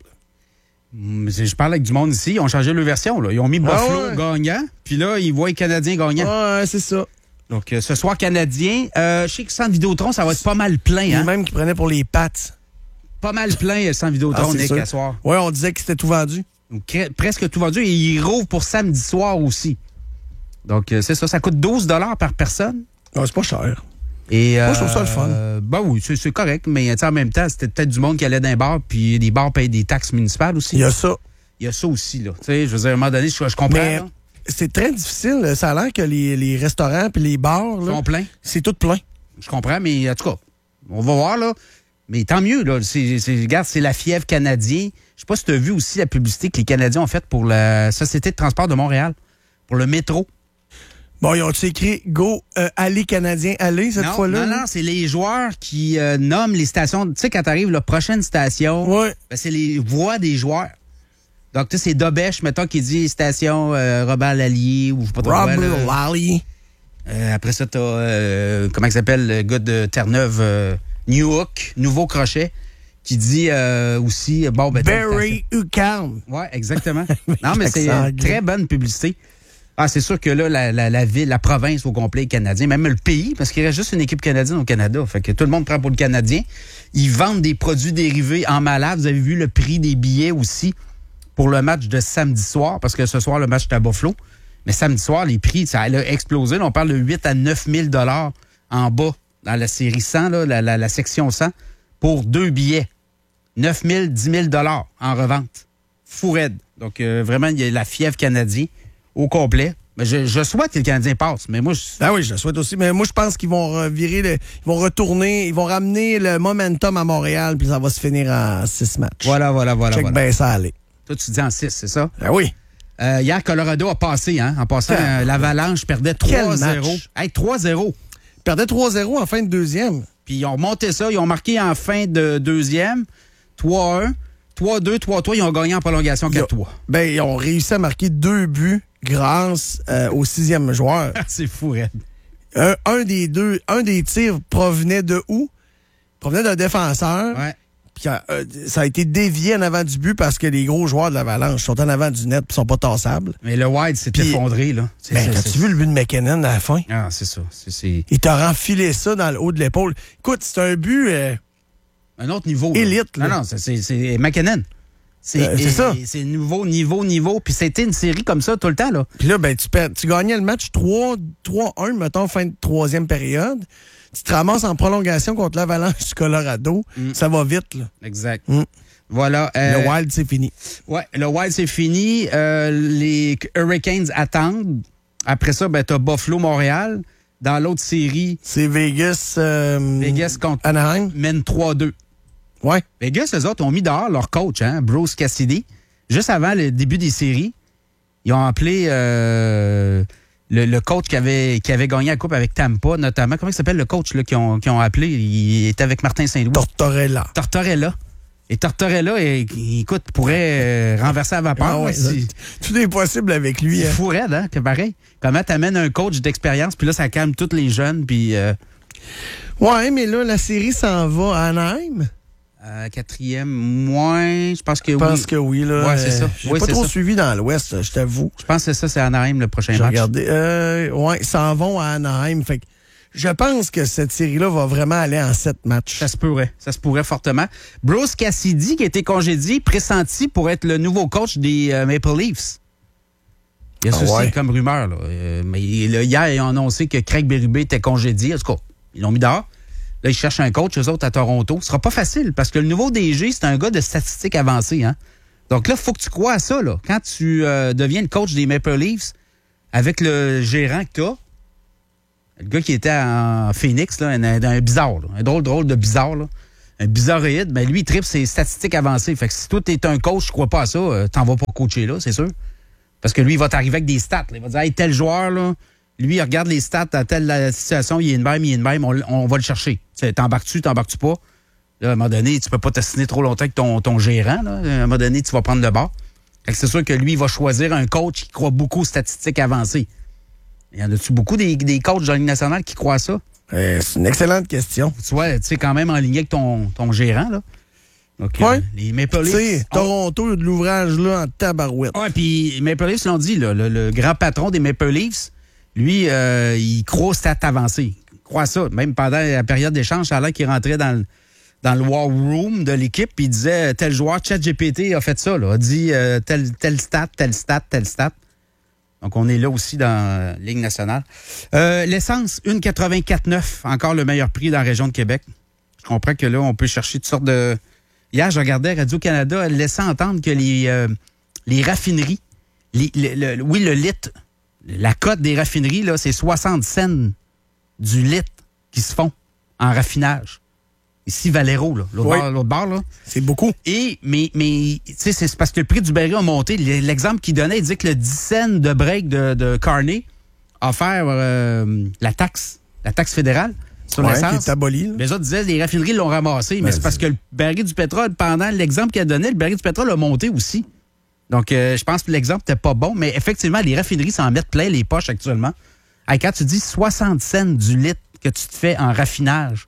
Mm, c'est- Je parle avec du monde ici, ils ont changé leur version. Là. Ils ont mis Ah Buffalo ouais? gagnant, puis là, ils voient les Canadiens gagnant. Ouais, c'est ça. Donc, euh, ce soir, Canadien. Euh, je sais que sans Vidéotron, ça va être pas mal plein. Il y Hein? en a même qui prenaient pour les pattes. Pas mal plein sans Vidéotron, Ah, c'est Nick, sûr. à soir. Ouais, on disait que c'était tout vendu. Donc, cre- presque tout vendu. Et ils rouvrent pour samedi soir aussi. Donc, euh, c'est ça. Ça coûte douze dollars par personne. Ah, c'est pas cher. Et, Moi, je trouve ça le fun. euh, Ben oui, c'est c'est correct. Mais tu sais, en même temps, c'était peut-être du monde qui allait dans les bars. Puis les bars payent des taxes municipales aussi. Il y a ça. Il y a ça aussi, là. Tu sais, je veux dire, à un moment donné, je, je comprends. Mais là. c'est très difficile. Ça a l'air que les, les restaurants puis les bars, Ils là, sont pleins. c'est tout plein. Je comprends, mais en tout cas, on va voir, là. Mais tant mieux, là. C'est, c'est- regarde, c'est la fièvre canadienne. Je sais pas si tu as vu aussi la publicité que les Canadiens ont faite pour la Société de transport de Montréal, pour le métro. Bon, ils ont-tu écrit « Go, euh, allez, Canadien, allez » cette non, fois-là? non, non, c'est les joueurs qui euh, nomment les stations. Tu sais, quand t'arrives, la prochaine station, Ouais. ben, c'est les voix des joueurs. Donc, tu sais, c'est Dobèche, mettons, qui dit station euh, Robert Lallier ou je sais pas trop quoi, Robert là. Lally. Euh, après ça, t'as, euh, comment il s'appelle, le gars de Terre-Neuve, euh, New Hook, Nouveau Crochet, qui dit euh, aussi, bon, ben... telle Barry Ucam. Ouais, exactement. Non, mais c'est Accent une très bonne publicité. Ah, c'est sûr que là, la, la, la ville, la province au complet est canadien, même le pays, parce qu'il reste juste une équipe canadienne au Canada. Fait que tout le monde prend pour le Canadien. Ils vendent des produits dérivés en malade. Vous avez vu le prix des billets aussi pour le match de samedi soir, parce que ce soir, le match est à Buffalo. Mais samedi soir, les prix, ça a explosé. Là, on parle de huit à neuf mille dollars en bas dans la série cent, là, la, la, la section cent, pour deux billets. neuf mille, dix mille dollars en revente. Fou raide. Donc, euh, vraiment, il y a la fièvre canadienne au complet. Mais je, je souhaite que le Canadien passe, mais moi, je... Ah oui, je le souhaite aussi. Mais moi, je pense qu'ils vont revirer, le- ils vont retourner, ils vont ramener le momentum à Montréal, puis ça va se finir en six matchs. Voilà, voilà, voilà. Check voilà. bien ça aller. Toi, tu dis en six, c'est ça? Ah oui. Euh, hier, Colorado a passé, hein? En passant, Quel- euh, l'Avalanche perdait Quel trois zéro. match. Hey, trois zéro. Ils perdaient trois zéro en fin de deuxième. Puis ils ont monté ça, ils ont marqué en fin de deuxième, trois un, trois deux, trois trois, ils ont gagné en prolongation quatre trois. Ben, ils ont réussi à marquer deux buts grâce euh, au sixième joueur. C'est fou, Red. Un, un des deux, un des tirs provenait de où? Provenait d'un défenseur. Ouais. Puis euh, ça a été dévié en avant du but parce que les gros joueurs de l'Avalanche sont en avant du net et sont pas tassables. Mais le Wild s'est Puis- effondré, là. C'est- Ben, c'est- as-tu c'est- vu le but de McKinnon à la fin? Ah, c'est ça. C'est- C'est Il t'a renfilé ça dans le haut de l'épaule. Écoute, c'est un but... euh, un autre niveau. là. Élite, là. Non, non, c'est- c'est c'est McKinnon. C'est Euh, c'est ça. C'est nouveau, niveau, niveau. Puis c'était une série comme ça tout le temps, là. Puis là, ben, tu, perds, tu gagnais le match trois un, mettons, fin de troisième période. Tu te ramasses en prolongation contre l'Avalanche du Colorado. Ça va vite, là. Exact. Mm. Voilà. euh, Le Wild, c'est fini. Ouais, le Wild, c'est fini. Euh, les Hurricanes attendent. Après ça, ben, t'as Buffalo-Montréal. Dans l'autre série, C'est Vegas... euh, Vegas contre Anaheim. mène trois deux. Ouais. Vegas, eux autres, ont mis dehors leur coach, hein, Bruce Cassidy. Juste avant le début des séries, ils ont appelé euh, le, le coach qui avait, qui avait gagné la Coupe avec Tampa, notamment. Comment il s'appelle le coach là, qui, ont, qui ont appelé? Il était avec Martin Saint-Louis. Tortorella. Tortorella. Et Tortorella, et, écoute, pourrait euh, renverser la vapeur. Ah ouais, là, si... Tout est possible avec lui. C'est hein. fou raide, hein? Que pareil. Comment t'amènes un coach d'expérience, puis là, ça calme tous les jeunes, puis... Euh... Ouais, mais là, la série s'en va à Anaheim. Euh, quatrième, moins, je pense que je oui. Je pense que oui, là. Ouais, c'est ça. J'ai oui, pas trop ça. suivi dans l'Ouest, je t'avoue. Je pense que c'est ça, c'est Anaheim le prochain J'ai match. regardé. Euh, ouais, ils s'en vont à Anaheim. Fait que je pense que cette série-là va vraiment aller en sept matchs. Ça se pourrait. Ça se pourrait fortement. Bruce Cassidy, qui a été congédié, pressenti pour être le nouveau coach des euh, Maple Leafs. Il y a Ah ceci ouais. comme rumeur. Là. Euh, mais là, hier, ils ont annoncé que Craig Berube était congédié. En tout cas, ils l'ont mis dehors. Là, ils cherchent un coach, eux autres, à Toronto. Ce sera pas facile parce que le nouveau D G, c'est un gars de statistiques avancées. Hein? Donc là, il faut que tu crois à ça. Là. Quand tu euh, deviens le coach des Maple Leafs, avec le gérant que tu as, le gars qui était en Phoenix, là, un, un bizarre, là, un drôle, drôle de bizarre, là, un bizarroïde, mais lui, il tripe ses statistiques avancées. Fait que si toi, tu es un coach, je crois pas à ça, euh, t'en vas pas coacher là, c'est sûr. Parce que lui, il va t'arriver avec des stats. Là. Il va dire, hey, tel joueur, là, lui, il regarde les stats à telle la situation, il est une même, il est une même, on, on va le chercher. T'sais, t'embarques-tu, t'embarques-tu pas? Là, à un moment donné, tu peux pas t'assiner trop longtemps avec ton, ton gérant. Là. À un moment donné, tu vas prendre le bord. Fait que c'est sûr que lui, il va choisir un coach qui croit beaucoup aux statistiques avancées. Il y en a-tu beaucoup des, des coachs dans la Ligue nationale qui croient à ça? Euh, c'est une excellente question. Tu vois, tu sais, quand même en ligne avec ton, ton gérant, là. Donc, ouais. euh, les Maple Leafs. Tu sais, Toronto, il y a de l'ouvrage là en tabarouette. Ouais, puis Maple Leafs l'ont dit, là, le, le grand patron des Maple Leafs, lui, euh, il croit aux stats avancées. Il croit à ça. Même pendant la période d'échange, ça a l'air qu'il rentrait dans le, dans le war room de l'équipe, puis il disait, tel joueur, ChatGPT a fait ça, là, a dit euh, tel, tel stat, tel stat, tel stat. Donc, on est là aussi dans la Ligue nationale. Euh, l'essence, un virgule quatre-vingt-quatre neuf, encore le meilleur prix dans la région de Québec. Je comprends que là, on peut chercher toutes sortes de... Hier, je regardais Radio-Canada, elle laissait entendre que les, euh, les raffineries, les, le, le, oui, le litre, la cote des raffineries, là, c'est soixante cents du litre qui se font en raffinage. Ici, Valero, là, l'autre, oui. bar, l'autre bar, là. C'est beaucoup. Et, mais, mais tu sais, c'est parce que le prix du baril a monté. L'exemple qu'il donnait, il disait que le dix cents de break de, de Carney a offert euh, la taxe, la taxe fédérale sur ouais, l'essence. qui est abolie. Les autres disaient les raffineries l'ont ramassé, mais ben, c'est parce que le baril du pétrole, pendant l'exemple qu'il a donné, le baril du pétrole a monté aussi. Donc, euh, je pense que l'exemple n'était pas bon, mais effectivement, les raffineries s'en mettent plein les poches actuellement. Et quand tu dis soixante cents du litre que tu te fais en raffinage,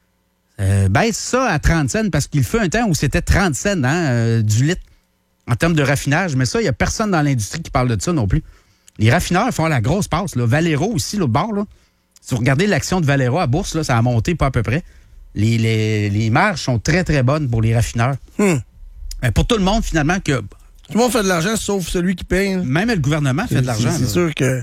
Euh, baisse ça à trente cents parce qu'il fut un temps où c'était trente cents hein, euh, du litre en termes de raffinage. Mais ça, il n'y a personne dans l'industrie qui parle de ça non plus. Les raffineurs font la grosse passe. Là. Valero aussi, l'autre bord. Là. Si vous regardez l'action de Valero à bourse, là, ça a monté pas à peu près. Les, les, les marges sont très, très bonnes pour les raffineurs. Hmm. Euh, pour tout le monde, finalement, que... Tout le monde fait de l'argent, sauf celui qui paye. Hein. Même le gouvernement fait de l'argent. C'est, c'est sûr que...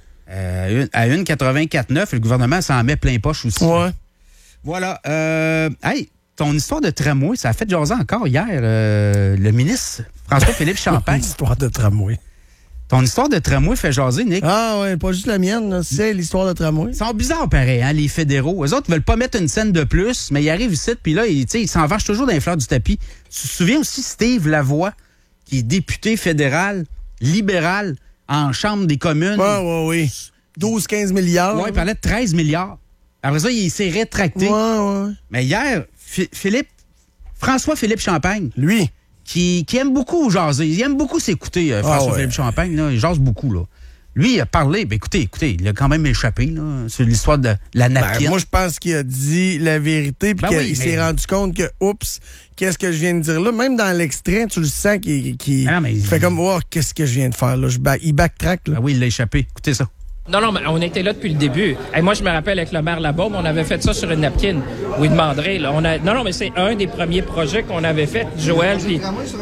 Euh, à un virgule quatre-vingt-quatre neuf, le gouvernement s'en met plein poche aussi. Ouais. Voilà. Euh, hey, ton histoire de tramway, ça a fait jaser encore hier euh, le ministre François-Philippe Champagne. L'histoire de tramway. Ton histoire de tramway fait jaser, Nick. Ah ouais, pas juste la mienne, là. C'est l'histoire de tramway. Ils sont bizarres pareil, hein, les fédéraux. Eux autres veulent pas mettre une scène de plus, mais ils arrivent ici, puis là, ils, ils s'en vachent toujours dans les fleurs du tapis. Tu te souviens aussi Steve Lavoie, qui est député fédéral, libéral, en Chambre des communes. Ouais, ouais, oui. douze quinze milliards. Ouais, il parlait de treize milliards. Après ça, il s'est rétracté. Ouais, ouais. Mais hier, F- Philippe, François-Philippe Champagne, lui, qui, qui aime beaucoup jaser, il aime beaucoup s'écouter, euh, François-Philippe ah ouais. Champagne, là, il jase beaucoup, là. Lui, il a parlé, ben écoutez, écoutez, il a quand même échappé, là, sur l'histoire de la napkin. Ben, moi, je pense qu'il a dit la vérité, puis Ben qu'il oui, s'est mais... rendu compte que, oups, qu'est-ce que je viens de dire là? Même dans l'extrait, tu le sens qu'il, qu'il ah, mais... fait comme, oh, qu'est-ce que je viens de faire là? Je back, il backtrack, là. Ah oui, il l'a échappé. Écoutez ça. Non, non, mais on était là depuis le début. Et moi, je me rappelle avec le maire Labaume, on avait fait ça sur une napkin. Oui, demanderait, là. On a... Non, non, mais c'est un des premiers projets qu'on avait fait, Joël. Puis...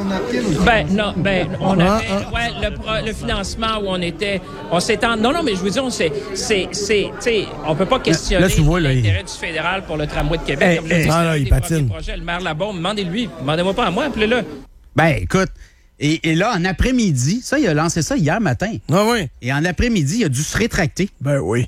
Ben, non, ben, on avait, ouais, le, pro... le financement où on était, on s'est en... Non, non, mais je vous dis, on s'est, c'est, c'est, tu sais, on peut pas questionner là, tu vois, là, l'intérêt il... du fédéral pour le tramway de Québec. Hey, comme hey, je ah, là, il patine. Projet, le maire Labaume, demandez-lui. Demandez-moi pas à moi, appelez-le. Ben, écoute, et, et là, en après-midi, ça, il a lancé ça hier matin. Ah oui. Et en après-midi, il a dû se rétracter. Ben oui.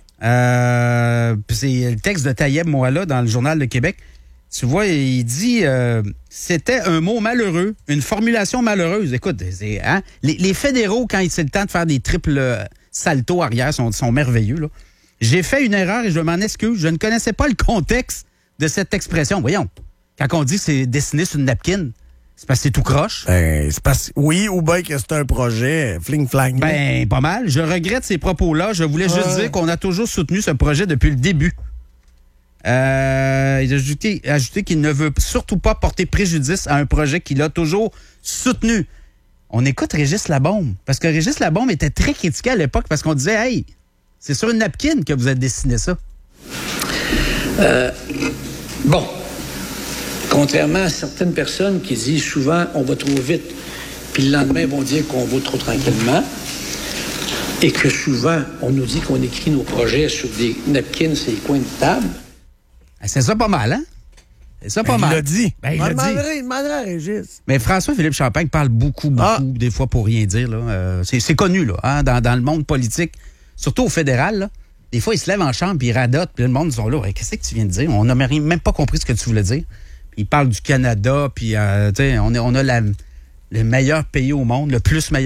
Euh, c'est le texte de Taïeb Moala dans le Journal de Québec. Tu vois, il dit euh, c'était un mot malheureux, une formulation malheureuse. Écoute, c'est, hein, les, les fédéraux, quand c'est le temps de faire des triples saltos arrière sont, sont merveilleux. Là. J'ai fait une erreur et je m'en excuse. Je ne connaissais pas le contexte de cette expression. Voyons, quand on dit que c'est dessiné sur une napkin, c'est parce que c'est tout croche. Ben, c'est parce oui, ou bien que c'est un projet fling-flang. Ben, pas mal. Je regrette ces propos-là. Je voulais juste Ouais. dire qu'on a toujours soutenu ce projet depuis le début. Euh, il a ajouté, ajouté qu'il ne veut surtout pas porter préjudice à un projet qu'il a toujours soutenu. On écoute Régis Labaume, parce que Régis Labaume était très critiqué à l'époque parce qu'on disait « Hey, c'est sur une napkin que vous avez dessiné ça. » Euh, bon, contrairement à certaines personnes qui disent souvent on va trop vite, puis le lendemain ils vont dire qu'on va trop tranquillement, et que souvent on nous dit qu'on écrit nos projets sur des napkins sur les coins de table. C'est ça pas mal, hein? C'est ça pas Ben, mal. il l'a dit. Ben, il l'a dit. demanderait, il demanderait à Régis. Mais François-Philippe Champagne parle beaucoup, beaucoup, Ah. des fois pour rien dire. Là. Euh, c'est, c'est connu là, hein, dans, dans le monde politique, surtout au fédéral. Là. Des fois, il se lève en chambre puis il radote, puis le monde dit là, hey, qu'est-ce que tu viens de dire? On n'a même pas compris ce que tu voulais dire. Puis il parle du Canada, puis euh, on, est, on a la, le meilleur pays au monde, le plus meilleur.